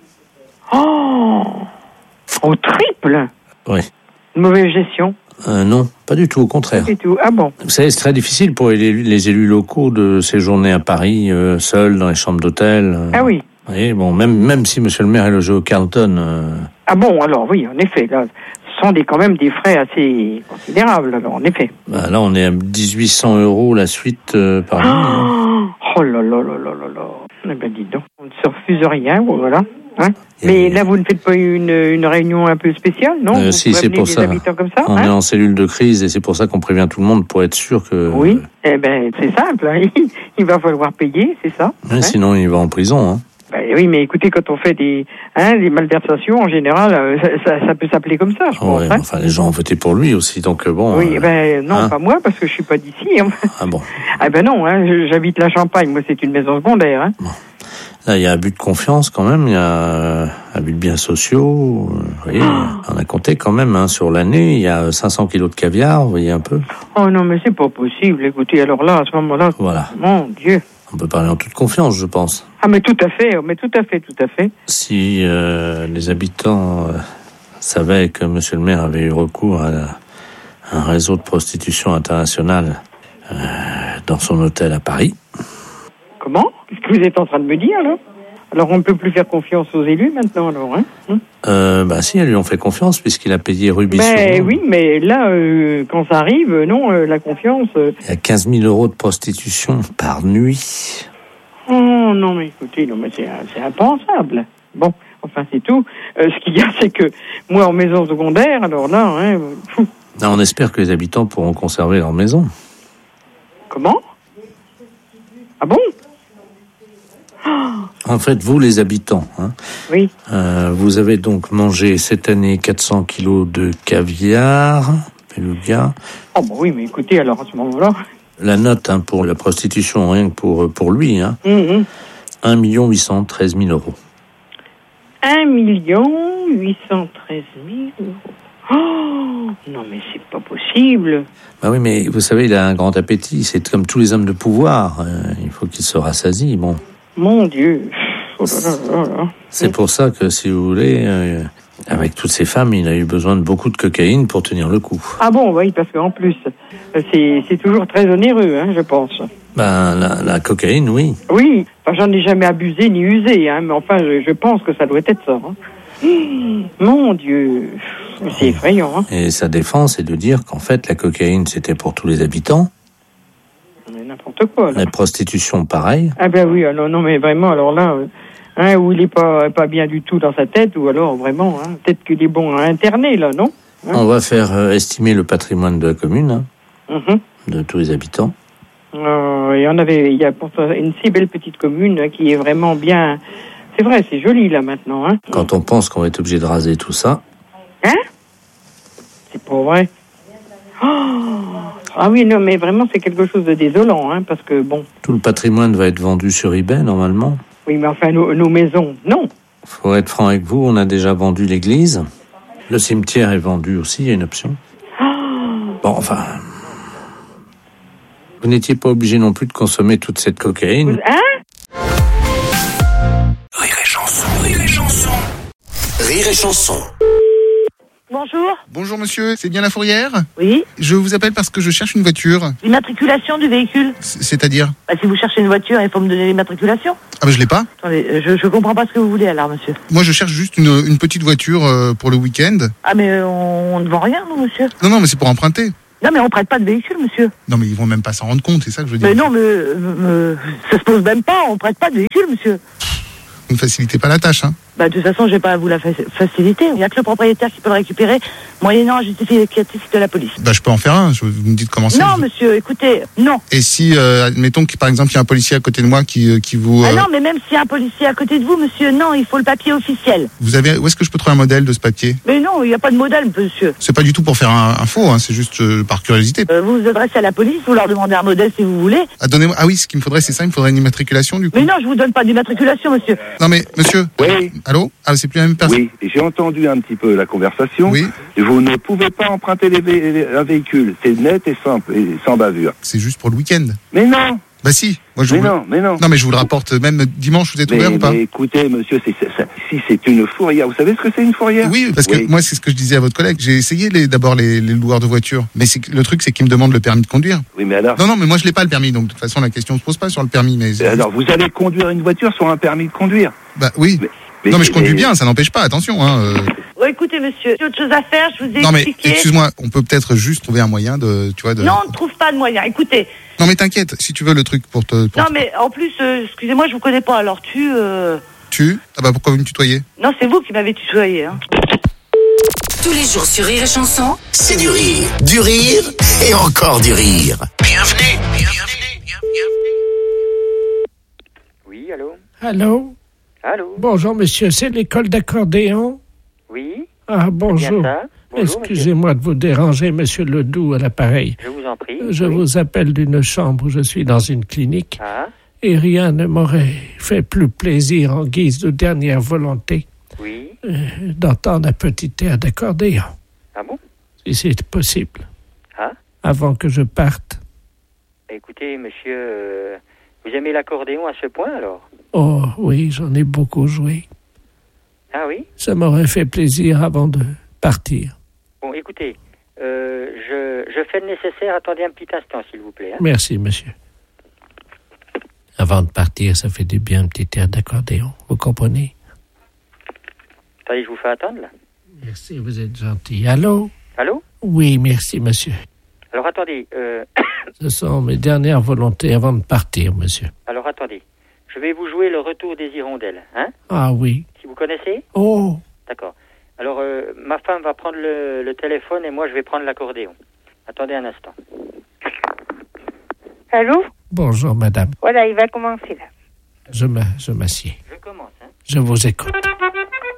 [SPEAKER 18] Oh! Au triple?
[SPEAKER 2] Oui.
[SPEAKER 18] Une mauvaise gestion?
[SPEAKER 2] Non, pas du tout, au contraire.
[SPEAKER 18] Pas du tout. Ah bon?
[SPEAKER 2] Vous savez, c'est très difficile pour les élus locaux de séjourner à Paris, seuls, dans les chambres d'hôtel.
[SPEAKER 18] Ah oui.
[SPEAKER 2] Vous voyez, même si monsieur le maire est logé au Carlton...
[SPEAKER 18] Ah bon, alors oui, en effet, là, ce sont quand même des frais assez considérables, alors, en effet.
[SPEAKER 2] Bah, là, on est à 1800 € la suite par nuit.
[SPEAKER 18] Oh là là là là là là. Eh ben, dis donc, on ne se refuse rien, voilà. Hein? Mais là, vous ne faites pas une réunion un peu spéciale, non?
[SPEAKER 2] Si, c'est pour ça.
[SPEAKER 18] Comme ça.
[SPEAKER 2] On est en cellule de crise et c'est pour ça qu'on prévient tout le monde pour être sûr que...
[SPEAKER 18] Oui, eh ben, c'est simple, hein. Il va falloir payer, c'est ça.
[SPEAKER 2] Ouais, sinon, il va en prison, hein.
[SPEAKER 18] Ben oui, mais écoutez, quand on fait des malversations, en général, ça peut s'appeler comme ça, je pense.
[SPEAKER 2] Ouais, enfin, les gens ont voté pour lui aussi, donc bon...
[SPEAKER 18] Oui, non, pas moi, parce que je suis pas d'ici. Hein.
[SPEAKER 2] Ah bon?
[SPEAKER 18] Ah ben non, j'habite la Champagne, moi c'est une maison secondaire. Hein.
[SPEAKER 2] Bon. Là, il y a abus de confiance quand même, il y a abus de biens sociaux, vous voyez, on a compté quand même, sur l'année, il y a 500 kilos de caviar, vous voyez un peu.
[SPEAKER 18] Oh non, mais c'est pas possible, écoutez, alors là, à ce moment-là...
[SPEAKER 2] Voilà.
[SPEAKER 18] Mon Dieu.
[SPEAKER 2] On peut parler en toute confiance, je pense.
[SPEAKER 18] Ah, mais tout à fait.
[SPEAKER 2] Si les habitants savaient que monsieur le maire avait eu recours à un réseau de prostitution internationale dans son hôtel à Paris...
[SPEAKER 18] Comment? Qu'est-ce que vous êtes en train de me dire, là? Alors, on ne peut plus faire confiance aux élus, maintenant, alors, hein?
[SPEAKER 2] Si, elles lui ont fait confiance, puisqu'il a payé Rubis.
[SPEAKER 18] Oui, mais là, quand ça arrive, non, la confiance...
[SPEAKER 2] Il y a 15 000 € de prostitution par nuit.
[SPEAKER 18] Oh, non, mais écoutez, non, mais c'est impensable. Bon, enfin, c'est tout. Ce qu'il y a, c'est que, moi, en maison secondaire, alors là,
[SPEAKER 2] On espère que les habitants pourront conserver leur maison.
[SPEAKER 18] Comment? Ah bon?
[SPEAKER 2] En fait, vous, les habitants,
[SPEAKER 18] oui.
[SPEAKER 2] Vous avez donc mangé cette année 400 kilos de caviar, beluga.
[SPEAKER 18] Oh, bah oui, mais écoutez, alors à ce moment-là...
[SPEAKER 2] La note pour la prostitution, rien que pour lui, 1 813 000 €.
[SPEAKER 18] 1 813 000 €. Oh, non, mais c'est pas possible.
[SPEAKER 2] Bah oui, mais vous savez, il a un grand appétit. C'est comme tous les hommes de pouvoir. Il faut qu'il se rassasie, bon.
[SPEAKER 18] Mon Dieu. Oh là là là là.
[SPEAKER 2] C'est pour ça que, si vous voulez, avec toutes ces femmes, il a eu besoin de beaucoup de cocaïne pour tenir le coup.
[SPEAKER 18] Ah bon, oui, parce qu'en plus, c'est toujours très onéreux, je pense.
[SPEAKER 2] La cocaïne, oui.
[SPEAKER 18] Oui, enfin, j'en ai jamais abusé ni usé, mais enfin, je pense que ça doit être ça. Mon Dieu, c'est effrayant.
[SPEAKER 2] Et sa défense est de dire qu'en fait, la cocaïne, c'était pour tous les habitants.
[SPEAKER 18] Mais n'importe quoi, là.
[SPEAKER 2] La prostitution, pareil.
[SPEAKER 18] Ah ben oui, alors non, mais vraiment, alors là... où il est pas bien du tout dans sa tête, ou alors vraiment, peut-être qu'il est bon à interner, là, non?
[SPEAKER 2] On va faire estimer le patrimoine de la commune, de tous les habitants.
[SPEAKER 18] Il y a pourtant une si belle petite commune qui est vraiment bien... C'est vrai, c'est joli, là, maintenant.
[SPEAKER 2] Quand on pense qu'on va être obligé de raser tout ça...
[SPEAKER 18] C'est pas vrai. Ah oui, non, mais vraiment, c'est quelque chose de désolant, parce que, bon...
[SPEAKER 2] Tout le patrimoine va être vendu sur eBay, normalement.
[SPEAKER 18] Oui, mais enfin, nos maisons, non.
[SPEAKER 2] Faut être franc avec vous, on a déjà vendu l'église. Le cimetière est vendu aussi, il y a une option. Bon, Bon, enfin... Vous n'étiez pas obligé non plus de consommer toute cette cocaïne.
[SPEAKER 1] Hein?
[SPEAKER 3] Rire et chanson, rire et chanson. Rire et chanson.
[SPEAKER 14] Bonjour.
[SPEAKER 22] Bonjour monsieur, c'est bien la Fourrière ?
[SPEAKER 14] Oui.
[SPEAKER 22] Je vous appelle parce que je cherche une voiture.
[SPEAKER 14] L'immatriculation du véhicule.
[SPEAKER 22] C'est-à-dire ?
[SPEAKER 14] Bah, si vous cherchez une voiture, il faut me donner l'immatriculation.
[SPEAKER 22] Ah ben je l'ai pas.
[SPEAKER 14] Attendez, je comprends pas ce que vous voulez alors, monsieur.
[SPEAKER 22] Moi je cherche juste une petite voiture pour le week-end.
[SPEAKER 14] Ah mais on ne vend rien, nous, monsieur.
[SPEAKER 22] Non, mais c'est pour emprunter.
[SPEAKER 14] Non mais on prête pas de véhicule, monsieur.
[SPEAKER 22] Non mais ils vont même pas s'en rendre compte, c'est ça que je veux dire.
[SPEAKER 14] Mais non, mais ça se pose même pas, on prête pas de véhicule, monsieur.
[SPEAKER 22] Vous ne facilitez pas la tâche, hein.
[SPEAKER 14] Bah de toute façon, je vais pas vous la faciliter. Il y a que le propriétaire qui peut le récupérer, moyennant un justificatif de la police.
[SPEAKER 22] Bah je peux en faire un, vous me dites comment c'est.
[SPEAKER 14] Non, monsieur, écoutez, non.
[SPEAKER 22] Et si, admettons que par exemple il y a un policier à côté de moi qui vous...
[SPEAKER 14] Ah non, mais même s'il y a un policier à côté de vous, monsieur, non, il faut le papier officiel.
[SPEAKER 22] Vous avez, où est-ce que je peux trouver un modèle de ce papier ?
[SPEAKER 14] Mais non, il n'y a pas de modèle, monsieur.
[SPEAKER 22] C'est pas du tout pour faire un faux, hein, c'est juste par curiosité.
[SPEAKER 14] Vous vous adressez à la police, vous leur demandez un modèle si vous voulez.
[SPEAKER 22] Ah, donnez-moi... ah oui, ce qu'il me faudrait, c'est ça, il me faudrait une immatriculation du coup.
[SPEAKER 14] Mais non, je vous donne pas d'immatriculation, monsieur.
[SPEAKER 22] Non mais, monsieur...
[SPEAKER 7] Oui.
[SPEAKER 22] Allô ? Ah, c'est plus la même personne.
[SPEAKER 7] Oui, j'ai entendu un petit peu la conversation.
[SPEAKER 22] Oui.
[SPEAKER 7] Vous ne pouvez pas emprunter un véhicule. C'est net et simple et sans bavure.
[SPEAKER 22] C'est juste pour le week-end.
[SPEAKER 7] Mais non.
[SPEAKER 22] Bah si. Moi,
[SPEAKER 7] mais non.
[SPEAKER 22] Non, mais je vous le rapporte même dimanche, vous êtes ouvert ou pas ?
[SPEAKER 7] Mais écoutez, monsieur, si c'est une fourrière, vous savez ce que c'est une fourrière ?
[SPEAKER 22] Oui, parce que moi, c'est ce que je disais à votre collègue. J'ai essayé d'abord les loueurs de voitures. Mais le truc, c'est qu'ils me demandent le permis de conduire.
[SPEAKER 7] Oui, mais alors...
[SPEAKER 22] Non, mais moi, je l'ai pas le permis. Donc, de toute façon, la question se pose pas sur le permis. Mais
[SPEAKER 7] alors, vous allez conduire une voiture sur un permis de conduire ?
[SPEAKER 22] Bah oui. Non, mais je conduis bien, ça n'empêche pas, attention. Hein,
[SPEAKER 14] Oh, écoutez, monsieur, j'ai autre chose à faire, je vous ai
[SPEAKER 22] non,
[SPEAKER 14] expliqué.
[SPEAKER 22] mais excuse-moi, on peut peut-être juste trouver un moyen de... Tu vois, de...
[SPEAKER 14] Non, on ne trouve pas de moyen, écoutez.
[SPEAKER 22] Non, mais t'inquiète, si tu veux le truc pour te...
[SPEAKER 14] Non, mais en plus, excusez-moi, je vous connais pas, alors tu...
[SPEAKER 22] Ah bah pourquoi vous me tutoyez ?
[SPEAKER 14] Non, c'est vous qui m'avez tutoyé, hein.
[SPEAKER 11] Tous les jours sur Rire et Chanson,
[SPEAKER 3] c'est du rire et encore du rire. Bienvenue.
[SPEAKER 16] Oui, allô ?
[SPEAKER 8] Allô ?
[SPEAKER 16] Allô ?
[SPEAKER 8] Bonjour, monsieur, c'est l'école d'accordéon ?
[SPEAKER 16] Oui.
[SPEAKER 8] Ah, bonjour.
[SPEAKER 16] Bonjour,
[SPEAKER 8] excusez-moi de vous déranger, monsieur Ledoux, à l'appareil.
[SPEAKER 16] Je vous en prie.
[SPEAKER 8] Je vous appelle d'une chambre où je suis dans une clinique.
[SPEAKER 16] Ah.
[SPEAKER 8] Et rien ne m'aurait fait plus plaisir en guise de dernière volonté d'entendre un petit air d'accordéon.
[SPEAKER 16] Ah bon?
[SPEAKER 8] Si c'est possible.
[SPEAKER 16] Ah.
[SPEAKER 8] Avant que je parte.
[SPEAKER 16] Écoutez, monsieur, vous aimez l'accordéon à ce point, alors?
[SPEAKER 8] Oh, oui, j'en ai beaucoup joué.
[SPEAKER 16] Ah oui?
[SPEAKER 8] Ça m'aurait fait plaisir avant de partir.
[SPEAKER 16] Bon, écoutez, je fais le nécessaire. Attendez un petit instant, s'il vous plaît. Hein?
[SPEAKER 8] Merci, monsieur. Avant de partir, ça fait du bien un petit air d'accordéon. Vous comprenez?
[SPEAKER 16] Attendez, je vous fais attendre, là.
[SPEAKER 8] Merci, vous êtes gentil. Allô?
[SPEAKER 16] Allô?
[SPEAKER 8] Oui, merci, monsieur.
[SPEAKER 16] Alors, attendez.
[SPEAKER 8] Ce sont mes dernières volontés avant de partir, monsieur.
[SPEAKER 16] Alors, attendez. Je vais vous jouer le retour des hirondelles, hein?
[SPEAKER 8] Ah oui.
[SPEAKER 16] Si vous connaissez?
[SPEAKER 8] Oh!
[SPEAKER 16] D'accord. Alors, ma femme va prendre le téléphone et moi, je vais prendre l'accordéon. Attendez un instant.
[SPEAKER 1] Allô?
[SPEAKER 8] Bonjour, madame.
[SPEAKER 1] Voilà, il va commencer, là.
[SPEAKER 8] Je m'assieds.
[SPEAKER 16] Je commence, hein?
[SPEAKER 8] Je vous écoute.